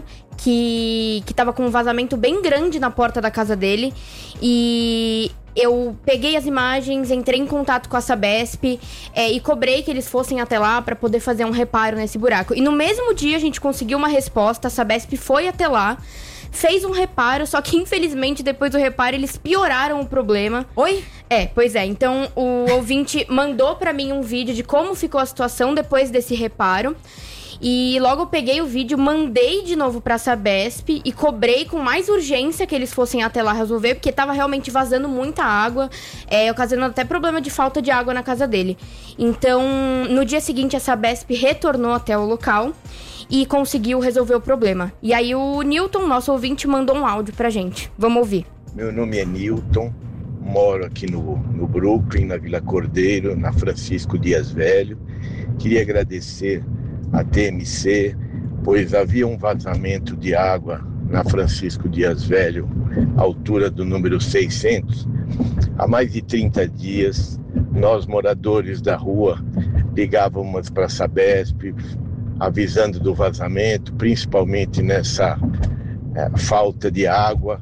que, que tava com um vazamento bem grande na porta da casa dele. E eu peguei as imagens, entrei em contato com a Sabesp é, e cobrei que eles fossem até lá para poder fazer um reparo nesse buraco. E no mesmo dia a gente conseguiu uma resposta, a Sabesp foi até lá, fez um reparo, só que infelizmente depois do reparo eles pioraram o problema. Oi? É, pois é. Então o ouvinte mandou pra mim um vídeo de como ficou a situação depois desse reparo. E logo eu peguei o vídeo, mandei de novo pra Sabesp e cobrei com mais urgência que eles fossem até lá resolver, porque tava realmente vazando muita água, é, ocasionando até problema de falta de água na casa dele. Então, no dia seguinte, a Sabesp retornou até o local e conseguiu resolver o problema. E aí o Newton, nosso ouvinte, mandou um áudio pra gente. Vamos ouvir. Meu nome é Newton, moro aqui no, no Brooklyn, na Vila Cordeiro, na Francisco Dias Velho. Queria agradecer a T M C, pois havia um vazamento de água na Francisco Dias Velho, altura do número seiscentos. Há mais de trinta dias, nós moradores da rua ligávamos para a Sabesp, avisando do vazamento, principalmente nessa é, falta de água,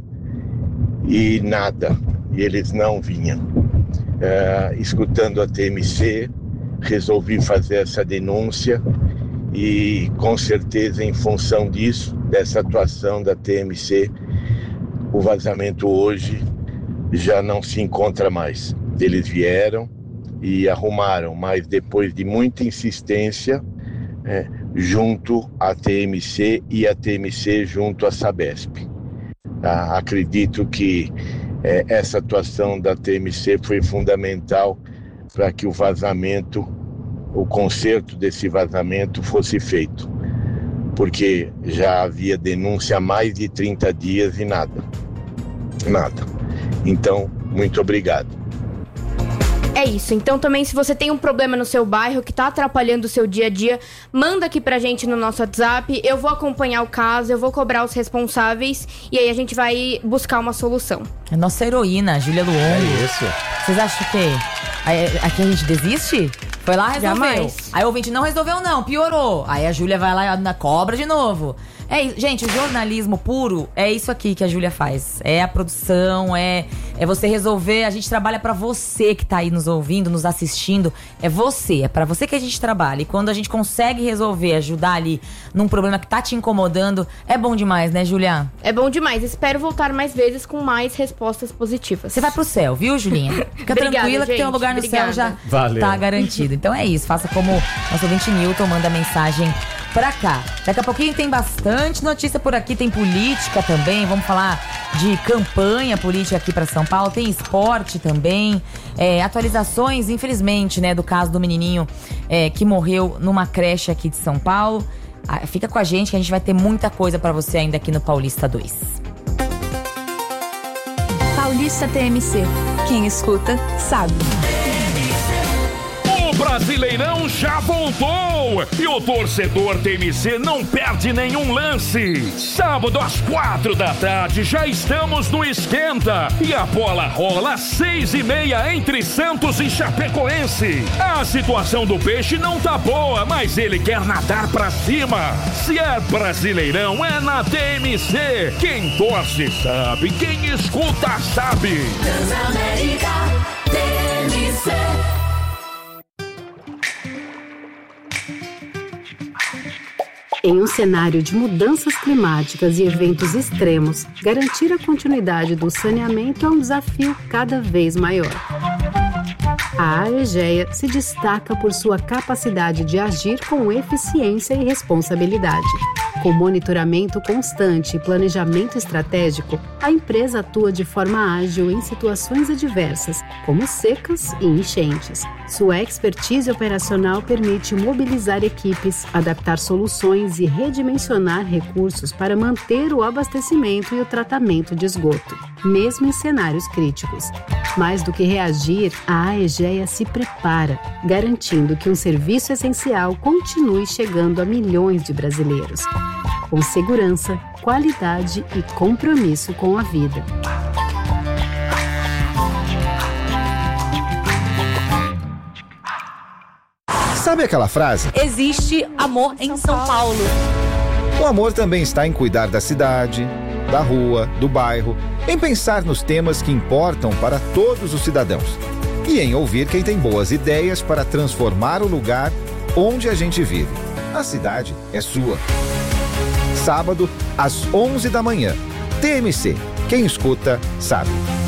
e nada, e eles não vinham. É, escutando a T M C, resolvi fazer essa denúncia e, com certeza, em função disso, dessa atuação da T M C, o vazamento hoje já não se encontra mais. Eles vieram e arrumaram, mas depois de muita insistência, é, junto à T M C e a T M C junto à Sabesp. Ah, acredito que é, essa atuação da T M C foi fundamental para que o vazamento, o conserto desse vazamento fosse feito, porque já havia denúncia há mais de trinta dias e nada, nada. Então, muito obrigado. É isso, então também se você tem um problema no seu bairro que tá atrapalhando o seu dia a dia, manda aqui pra gente no nosso WhatsApp, eu vou acompanhar o caso, eu vou cobrar os responsáveis e aí a gente vai buscar uma solução. É nossa heroína, Júlia Luongo. É isso. Vocês acham que aqui a gente desiste? Foi lá, resolveu. Jamais. Aí o ouvinte não resolveu não, piorou. Aí a Júlia vai lá na cobra de novo. É isso. Gente, o jornalismo puro é isso aqui que a Júlia faz. É a produção, é, é você resolver. A gente trabalha pra você que tá aí nos ouvindo, nos assistindo. É você, é pra você que a gente trabalha. E quando a gente consegue resolver, ajudar ali num problema que tá te incomodando, é bom demais, né, Júlia? É bom demais. Espero voltar mais vezes com mais respostas positivas. Você vai pro céu, viu, Julinha? Fica Obrigada, tranquila que gente. tem um lugar no Obrigada. céu já Valeu. tá garantido. Então é isso, faça como nosso ouvinte Newton, manda mensagem pra cá. Daqui a pouquinho tem bastante notícia por aqui, tem política também, vamos falar de campanha política aqui pra São Paulo, tem esporte também, é, atualizações, infelizmente, né, do caso do menininho é, que morreu numa creche aqui de São Paulo. Ah, fica com a gente que a gente vai ter muita coisa pra você ainda aqui no Paulista dois. Paulista T M C. Quem escuta, sabe. O Brasileirão já voltou e o torcedor T M C não perde nenhum lance. Sábado às quatro da tarde já estamos no Esquenta e a bola rola às seis e meia entre Santos e Chapecoense. A situação do Peixe não tá boa, mas ele quer nadar pra cima. Se é Brasileirão, é na T M C. Quem torce sabe, quem escuta sabe. Transamérica T M C. Em um cenário de mudanças climáticas e eventos extremos, garantir a continuidade do saneamento é um desafio cada vez maior. A Aegea se destaca por sua capacidade de agir com eficiência e responsabilidade. Com monitoramento constante e planejamento estratégico, a empresa atua de forma ágil em situações adversas, como secas e enchentes. Sua expertise operacional permite mobilizar equipes, adaptar soluções e redimensionar recursos para manter o abastecimento e o tratamento de esgoto, mesmo em cenários críticos. Mais do que reagir, a Aegea se prepara, garantindo que um serviço essencial continue chegando a milhões de brasileiros. Com segurança, qualidade e compromisso com a vida. Sabe aquela frase? Existe amor em São Paulo. O amor também está em cuidar da cidade, da rua, do bairro, em pensar nos temas que importam para todos os cidadãos e em ouvir quem tem boas ideias para transformar o lugar onde a gente vive. A cidade é sua. Sábado, às onze da manhã. T M C. Quem escuta, sabe.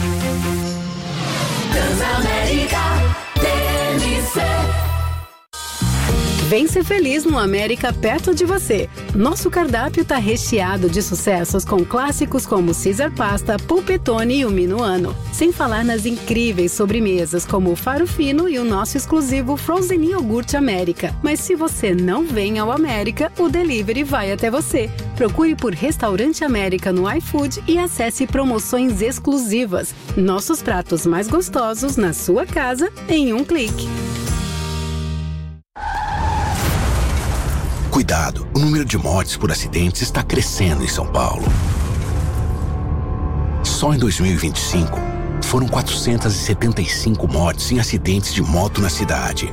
Transamérica T M C. Vem ser feliz no América perto de você. Nosso cardápio está recheado de sucessos com clássicos como Caesar Pasta, Polpettone e o Minuano. Sem falar nas incríveis sobremesas como o Faro Fino e o nosso exclusivo Frozen Iogurte América. Mas se você não vem ao América, o delivery vai até você. Procure por Restaurante América no iFood e acesse promoções exclusivas. Nossos pratos mais gostosos na sua casa em um clique. Cuidado, o número de mortes por acidentes está crescendo em São Paulo. Só em dois mil e vinte e cinco, foram quatrocentas e setenta e cinco mortes em acidentes de moto na cidade.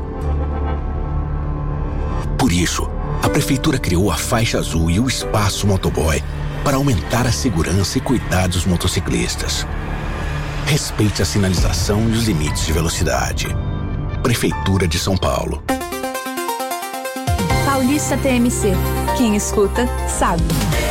Por isso, a Prefeitura criou a Faixa Azul e o Espaço Motoboy para aumentar a segurança e cuidar dos motociclistas. Respeite a sinalização e os limites de velocidade. Prefeitura de São Paulo. Paulista T M C. Quem escuta, sabe.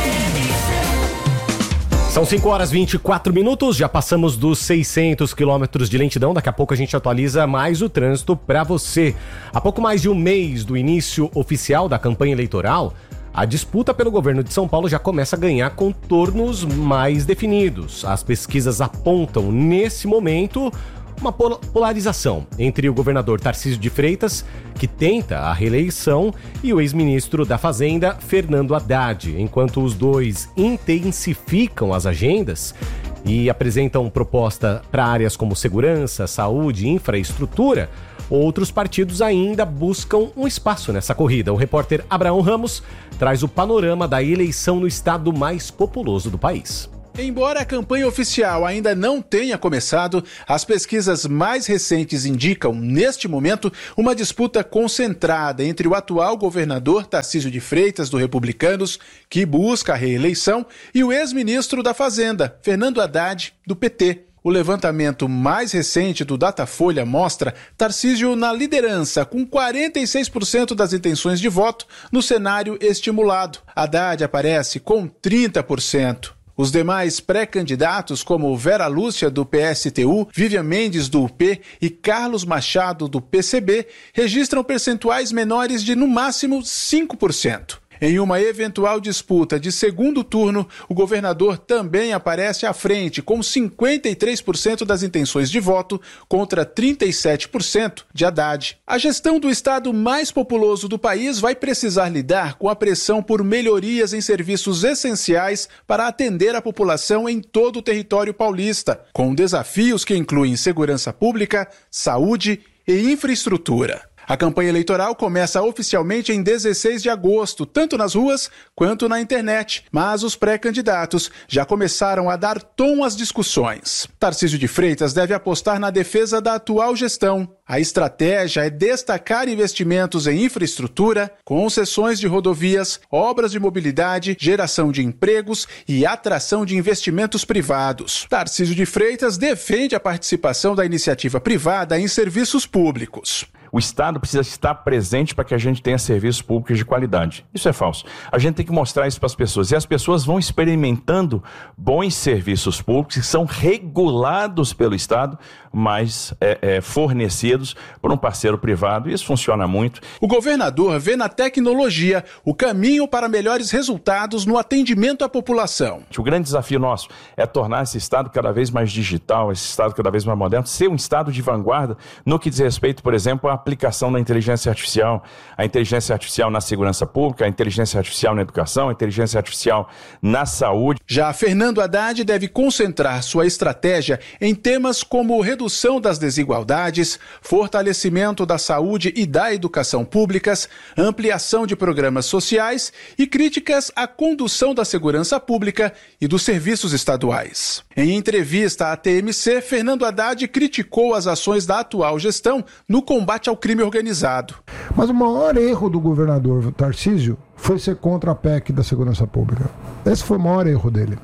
São cinco horas e vinte e quatro minutos, já passamos dos seiscentos quilômetros de lentidão. Daqui a pouco a gente atualiza mais o trânsito para você. Há pouco mais de um mês do início oficial da campanha eleitoral, a disputa pelo governo de São Paulo já começa a ganhar contornos mais definidos. As pesquisas apontam, nesse momento, uma polarização entre o governador Tarcísio de Freitas, que tenta a reeleição, e o ex-ministro da Fazenda, Fernando Haddad. Enquanto os dois intensificam as agendas e apresentam proposta para áreas como segurança, saúde e infraestrutura, outros partidos ainda buscam um espaço nessa corrida. O repórter Abraão Ramos traz o panorama da eleição no estado mais populoso do país. Embora a campanha oficial ainda não tenha começado, as pesquisas mais recentes indicam, neste momento, uma disputa concentrada entre o atual governador Tarcísio de Freitas, do Republicanos, que busca a reeleição, e o ex-ministro da Fazenda, Fernando Haddad, do P T. O levantamento mais recente do Datafolha mostra Tarcísio na liderança, com quarenta e seis por cento das intenções de voto no cenário estimulado. Haddad aparece com trinta por cento. Os demais pré-candidatos, como Vera Lúcia, do P S T U, Vivian Mendes, do U P e Carlos Machado, do P C B, registram percentuais menores de, no máximo, cinco por cento. Em uma eventual disputa de segundo turno, o governador também aparece à frente, com cinquenta e três por cento das intenções de voto contra trinta e sete por cento de Haddad. A gestão do estado mais populoso do país vai precisar lidar com a pressão por melhorias em serviços essenciais para atender a população em todo o território paulista, com desafios que incluem segurança pública, saúde e infraestrutura. A campanha eleitoral começa oficialmente em dezesseis de agosto, tanto nas ruas quanto na internet, mas os pré-candidatos já começaram a dar tom às discussões. Tarcísio de Freitas deve apostar na defesa da atual gestão. A estratégia é destacar investimentos em infraestrutura, concessões de rodovias, obras de mobilidade, geração de empregos e atração de investimentos privados. Tarcísio de Freitas defende a participação da iniciativa privada em serviços públicos. O Estado precisa estar presente para que a gente tenha serviços públicos de qualidade. Isso é falso. A gente tem que mostrar isso para as pessoas. E as pessoas vão experimentando bons serviços públicos que são regulados pelo Estado, mas é, é, fornecidos por um parceiro privado. Isso funciona muito. O governador vê na tecnologia o caminho para melhores resultados no atendimento à população. O grande desafio nosso é tornar esse Estado cada vez mais digital, esse Estado cada vez mais moderno, ser um Estado de vanguarda no que diz respeito, por exemplo, à aplicação da inteligência artificial, a inteligência artificial na segurança pública, a inteligência artificial na educação, a inteligência artificial na saúde. Já Fernando Haddad deve concentrar sua estratégia em temas como redução das desigualdades, fortalecimento da saúde e da educação públicas, ampliação de programas sociais e críticas à condução da segurança pública e dos serviços estaduais. Em entrevista à T M C, Fernando Haddad criticou as ações da atual gestão no combate ao crime organizado. Mas o maior erro do governador Tarcísio foi ser contra a P E C da segurança pública. Esse foi o maior erro dele.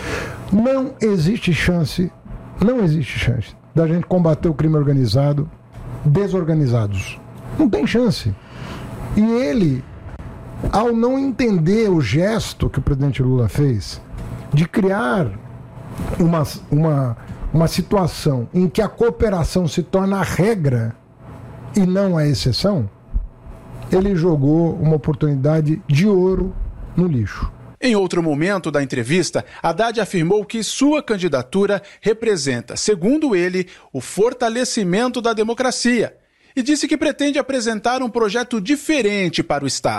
Não existe chance, não existe chance da gente combater o crime organizado desorganizados. Não tem chance. E ele, ao não entender o gesto que o presidente Lula fez de criar uma, uma, uma situação em que a cooperação se torna a regra e não a exceção, ele jogou uma oportunidade de ouro no lixo. Em outro momento da entrevista, Haddad afirmou que sua candidatura representa, segundo ele, o fortalecimento da democracia e disse que pretende apresentar um projeto diferente para o Estado.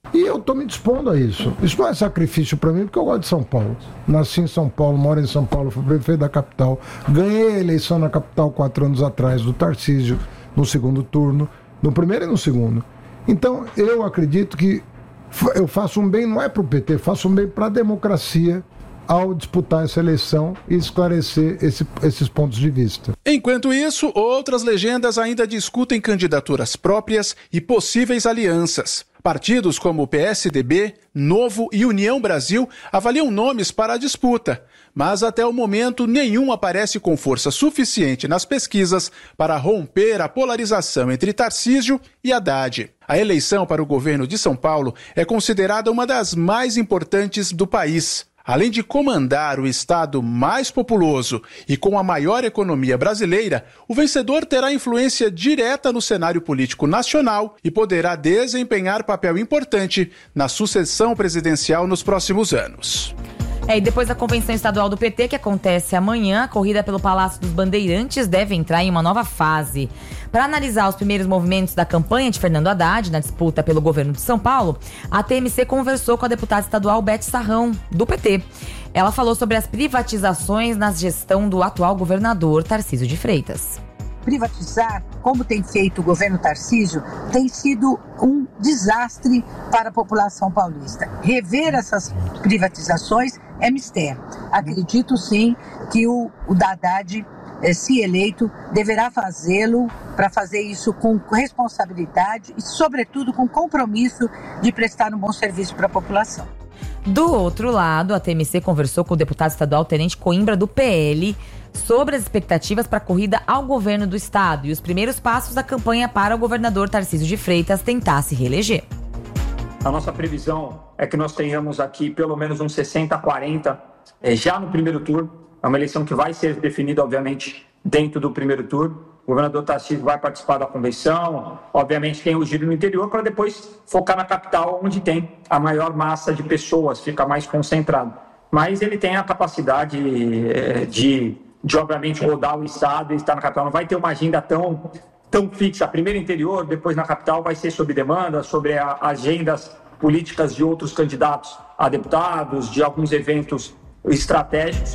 E eu estou me dispondo a isso. Isso não é sacrifício para mim, porque eu gosto de São Paulo. Nasci em São Paulo, moro em São Paulo, fui prefeito da capital. Ganhei a eleição na capital quatro anos atrás do Tarcísio, no segundo turno, no primeiro e no segundo. Então, eu acredito que eu faço um bem, não é para o P T, faço um bem para a democracia ao disputar essa eleição e esclarecer esse, esses pontos de vista. Enquanto isso, outras legendas ainda discutem candidaturas próprias e possíveis alianças. Partidos como o P S D B, Novo e União Brasil avaliam nomes para a disputa, mas até o momento nenhum aparece com força suficiente nas pesquisas para romper a polarização entre Tarcísio e Haddad. A eleição para o governo de São Paulo é considerada uma das mais importantes do país. Além de comandar o estado mais populoso e com a maior economia brasileira, o vencedor terá influência direta no cenário político nacional e poderá desempenhar papel importante na sucessão presidencial nos próximos anos. É, e depois da convenção estadual do P T, que acontece amanhã, a corrida pelo Palácio dos Bandeirantes deve entrar em uma nova fase. Para analisar os primeiros movimentos da campanha de Fernando Haddad na disputa pelo governo de São Paulo, a T M C conversou com a deputada estadual Beth Sarrão, do P T. Ela falou sobre as privatizações na gestão do atual governador Tarcísio de Freitas. Privatizar, como tem feito o governo Tarcísio, tem sido um desastre para a população paulista. Rever essas privatizações é mistério. Acredito sim que o, o Haddad, eh, se eleito, deverá fazê-lo para fazer isso com responsabilidade e, sobretudo, com compromisso de prestar um bom serviço para a população. Do outro lado, a T M C conversou com o deputado estadual Tenente Coimbra, do P L, sobre as expectativas para a corrida ao governo do estado e os primeiros passos da campanha para o governador Tarcísio de Freitas tentar se reeleger. A nossa previsão é que nós tenhamos aqui pelo menos uns sessenta a quarenta é, já no primeiro turno. É uma eleição que vai ser definida, obviamente, dentro do primeiro turno. O governador Tarcísio vai participar da convenção, obviamente tem o giro no interior, para depois focar na capital, onde tem a maior massa de pessoas, fica mais concentrado. Mas ele tem a capacidade é, de... de, obviamente, rodar o estado e estar na capital. Não vai ter uma agenda tão, tão fixa. Primeiro interior, depois na capital, vai ser sobre demanda, sobre a, agendas políticas de outros candidatos a deputados, de alguns eventos estratégicos.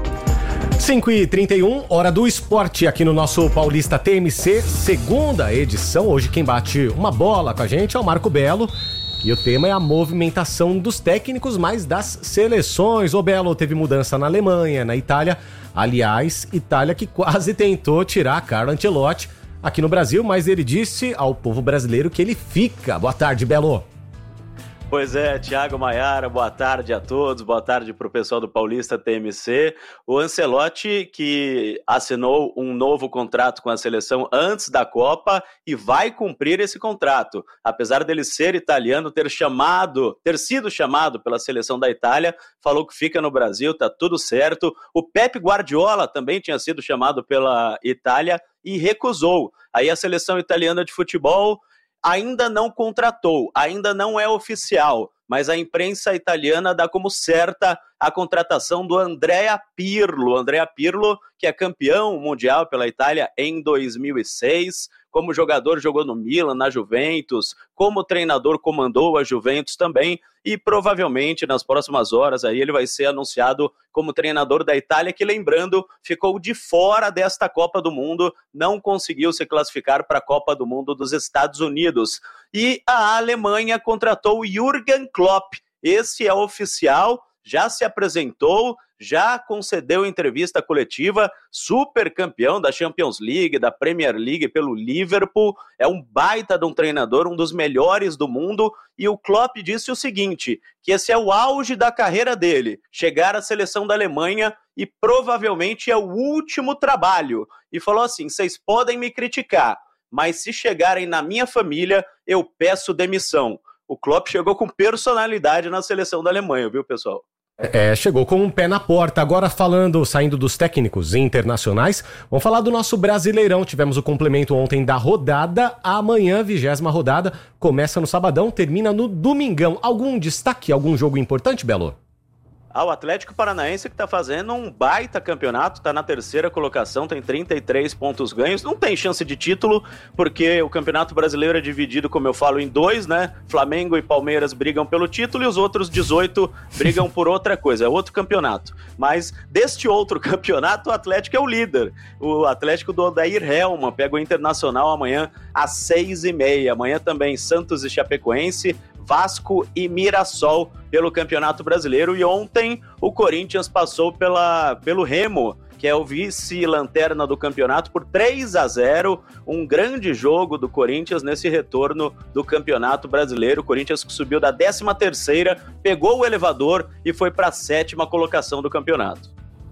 cinco e trinta e um, hora do esporte aqui no nosso Paulista T M C, segunda edição. Hoje quem bate uma bola com a gente é o Marco Belo. E o tema é a movimentação dos técnicos, mas das seleções. O Belo teve mudança na Alemanha, na Itália. Aliás, Itália que quase tentou tirar Carlo Ancelotti aqui no Brasil, mas ele disse ao povo brasileiro que ele fica. Boa tarde, Belo. Pois é, Thiago Maiara, boa tarde a todos, boa tarde para o pessoal do Paulista T M C. O Ancelotti, que assinou um novo contrato com a seleção antes da Copa e vai cumprir esse contrato. Apesar dele ser italiano, ter chamado, ter sido chamado pela seleção da Itália, falou que fica no Brasil, tá tudo certo. O Pep Guardiola também tinha sido chamado pela Itália e recusou. Aí a seleção italiana de futebol ainda não contratou, ainda não é oficial, mas a imprensa italiana dá como certa a contratação do Andrea Pirlo. Andrea Pirlo, que é campeão mundial pela Itália em dois mil e seis, como jogador jogou no Milan, na Juventus, como treinador comandou a Juventus também, e provavelmente nas próximas horas aí ele vai ser anunciado como treinador da Itália, que, lembrando, ficou de fora desta Copa do Mundo, não conseguiu se classificar para a Copa do Mundo dos Estados Unidos. E a Alemanha contratou o Jürgen Klopp. Esse é oficial, já se apresentou, já concedeu entrevista coletiva, super campeão da Champions League, da Premier League pelo Liverpool, é um baita de um treinador, um dos melhores do mundo, e o Klopp disse o seguinte, que esse é o auge da carreira dele, chegar à seleção da Alemanha e provavelmente é o último trabalho, e falou assim, vocês podem me criticar, mas se chegarem na minha família, eu peço demissão. O Klopp chegou com personalidade na seleção da Alemanha, viu, pessoal? É, chegou com um pé na porta. Agora falando, saindo dos técnicos internacionais, vamos falar do nosso Brasileirão. Tivemos o complemento ontem da rodada. Amanhã, vigésima rodada, começa no sabadão, termina no domingão. Algum destaque, algum jogo importante, Belo? Ah, o Atlético Paranaense que tá fazendo um baita campeonato, tá na terceira colocação, tem trinta e três pontos ganhos, não tem chance de título, porque o Campeonato Brasileiro é dividido, como eu falo, em dois, né? Flamengo e Palmeiras brigam pelo título e os outros dezoito brigam por outra coisa, é outro campeonato. Mas deste outro campeonato, o Atlético é o líder. O Atlético do Odair Hellmann pega o Internacional amanhã às seis e meia. Amanhã também Santos e Chapecoense, Vasco e Mirassol pelo Campeonato Brasileiro. E ontem o Corinthians passou pela, pelo Remo, que é o vice-lanterna do campeonato, por três a zero. Um grande jogo do Corinthians nesse retorno do Campeonato Brasileiro. O Corinthians que subiu da décima terceira, pegou o elevador e foi para a sétima colocação do campeonato.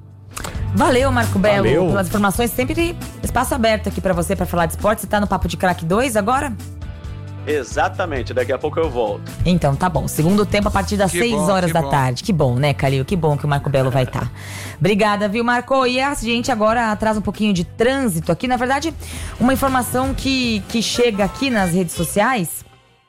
Valeu, Marco Belo, Valeu. pelas informações. Sempre espaço aberto aqui para você para falar de esporte. Você tá no Papo de Craque dois agora? Exatamente, daqui a pouco eu volto. Então, tá bom. Segundo tempo a partir das Que seis bom, horas que da bom. tarde. Que bom, né, Calil? Que bom que o Marco Belo vai estar. Obrigada, viu, Marco? E a gente agora traz um pouquinho de trânsito aqui. Na verdade, uma informação que, que chega aqui nas redes sociais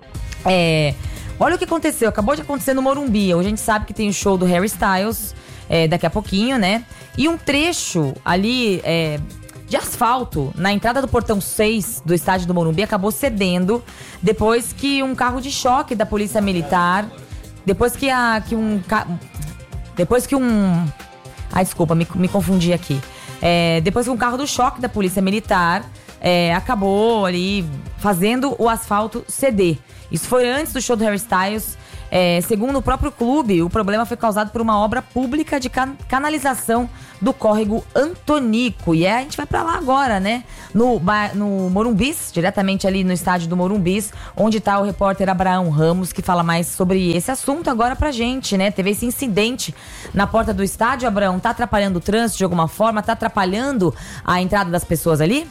é... Olha o que aconteceu. Acabou de acontecer no Morumbi. Hoje a gente sabe que tem o show do Harry Styles é, daqui a pouquinho, né? E um trecho ali... É, de asfalto na entrada do portão seis do estádio do Morumbi acabou cedendo depois que um carro de choque da Polícia Militar, depois que, a, que um... Depois que um... Ai, desculpa, me, me confundi aqui. É, depois que um carro do choque da Polícia Militar é, acabou ali fazendo o asfalto ceder. Isso foi antes do show do Harry Styles. É, segundo o próprio clube, o problema foi causado por uma obra pública de can- canalização do córrego Antonico. E é, a gente vai pra lá agora, né? No, no Morumbis, diretamente ali no estádio do Morumbis, onde tá o repórter Abraão Ramos, que fala mais sobre esse assunto agora pra gente, né? Teve esse incidente na porta do estádio, Abraão. Tá atrapalhando o trânsito de alguma forma? Tá atrapalhando a entrada das pessoas ali?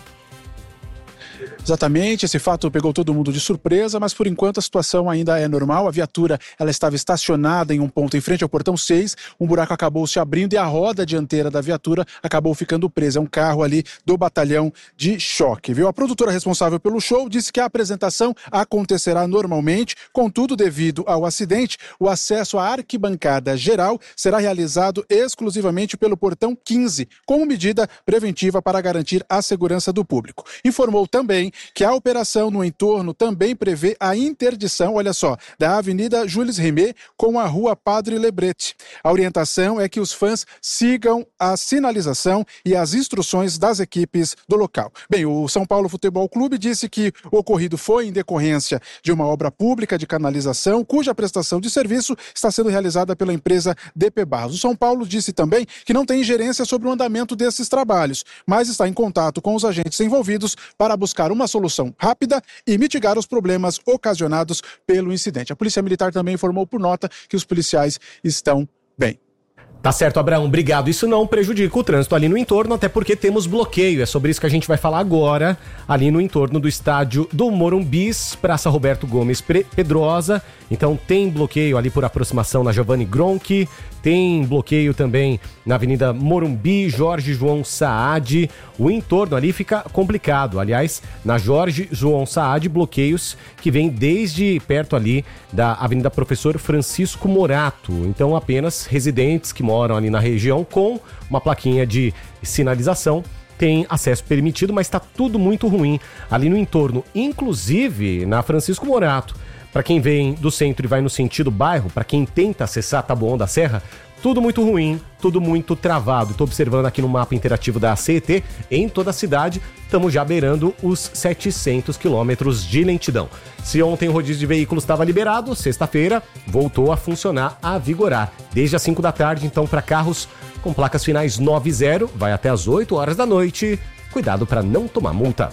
Exatamente, esse fato pegou todo mundo de surpresa, mas por enquanto a situação ainda é normal. A viatura ela estava estacionada em um ponto em frente ao portão seis, um buraco acabou se abrindo e a roda dianteira da viatura acabou ficando presa. É um carro ali do batalhão de choque, viu? A produtora responsável pelo show disse que a apresentação acontecerá normalmente, contudo, devido ao acidente, o acesso à arquibancada geral será realizado exclusivamente pelo portão quinze, como medida preventiva para garantir a segurança do público. Informou também que a operação no entorno também prevê a interdição, olha só, da Avenida Jules Rimet com a Rua Padre Lebret. A orientação é que os fãs sigam a sinalização e as instruções das equipes do local. Bem, o São Paulo Futebol Clube disse que o ocorrido foi em decorrência de uma obra pública de canalização, cuja prestação de serviço está sendo realizada pela empresa D P Barros. O São Paulo disse também que não tem ingerência sobre o andamento desses trabalhos, mas está em contato com os agentes envolvidos para buscar uma solução rápida e mitigar os problemas ocasionados pelo incidente. A Polícia Militar também informou por nota que os policiais estão bem. Tá certo, Abraão, obrigado. Isso não prejudica o trânsito ali no entorno, até porque temos bloqueio. É sobre isso que a gente vai falar agora, ali no entorno do estádio do Morumbis, Praça Roberto Gomes Pedrosa. Então tem bloqueio ali por aproximação na Giovanni Gronchi, tem bloqueio também na Avenida Morumbi, Jorge João Saad. O entorno ali fica complicado. Aliás, na Jorge João Saad, bloqueios que vêm desde perto ali da Avenida Professor Francisco Morato. Então apenas residentes que moram ali na região com uma plaquinha de sinalização tem acesso permitido, mas está tudo muito ruim ali no entorno, inclusive na Francisco Morato. Para quem vem do centro e vai no sentido bairro, para quem tenta acessar Taboão da Serra, tudo muito ruim, tudo muito travado. Estou observando aqui no mapa interativo da C E T, em toda a cidade, estamos já beirando os setecentos quilômetros de lentidão. Se ontem o rodízio de veículos estava liberado, sexta-feira voltou a funcionar, a vigorar. Desde as cinco da tarde, então, para carros com placas finais nove zero, vai até as oito horas da noite. Cuidado para não tomar multa.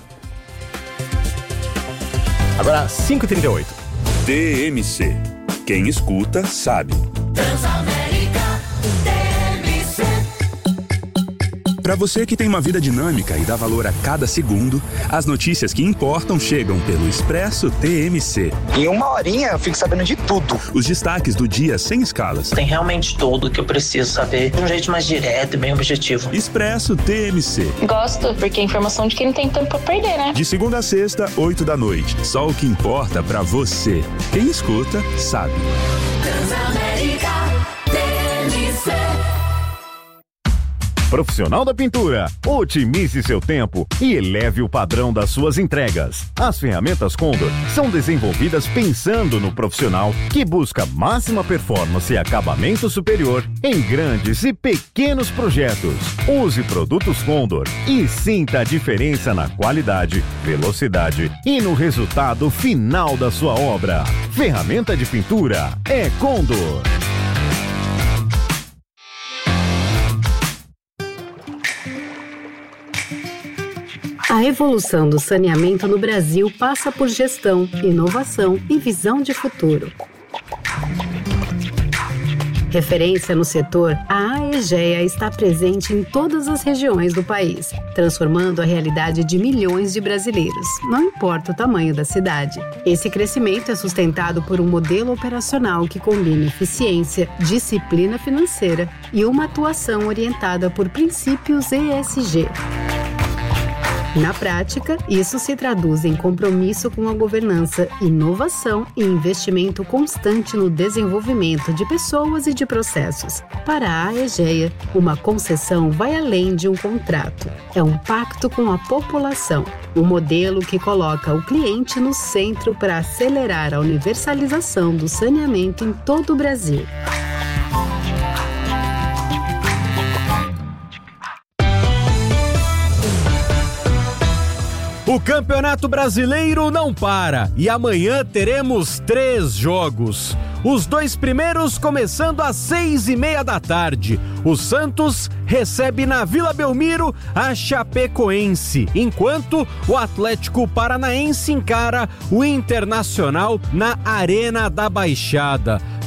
Agora, cinco e trinta e oito. T M C. Quem escuta, sabe. Transamérica, T M C. Para você que tem uma vida dinâmica e dá valor a cada segundo, as notícias que importam chegam pelo Expresso T M C. Em uma horinha eu fico sabendo de tudo. Os destaques do dia sem escalas. Tem realmente tudo o que eu preciso saber de um jeito mais direto e bem objetivo. Expresso T M C. Gosto, porque é informação de quem não tem tempo pra perder, né? De segunda a sexta, oito da noite. Só o que importa pra você. Quem escuta, sabe. Transamérica, T M C. Profissional da Pintura, otimize seu tempo e eleve o padrão das suas entregas. As ferramentas Condor são desenvolvidas pensando no profissional que busca máxima performance e acabamento superior em grandes e pequenos projetos. Use produtos Condor e sinta a diferença na qualidade, velocidade e no resultado final da sua obra. Ferramenta de pintura é Condor. A evolução do saneamento no Brasil passa por gestão, inovação e visão de futuro. Referência no setor, a Aegea está presente em todas as regiões do país, transformando a realidade de milhões de brasileiros, não importa o tamanho da cidade. Esse crescimento é sustentado por um modelo operacional que combina eficiência, disciplina financeira e uma atuação orientada por princípios E S G. Na prática, isso se traduz em compromisso com a governança, inovação e investimento constante no desenvolvimento de pessoas e de processos. Para a Aegea, uma concessão vai além de um contrato. É um pacto com a população, um modelo que coloca o cliente no centro para acelerar a universalização do saneamento em todo o Brasil. O Campeonato Brasileiro não para e amanhã teremos três jogos. Os dois primeiros começando às seis e meia da tarde. O Santos recebe na Vila Belmiro a Chapecoense, enquanto o Atlético Paranaense encara o Internacional na Arena da Baixada.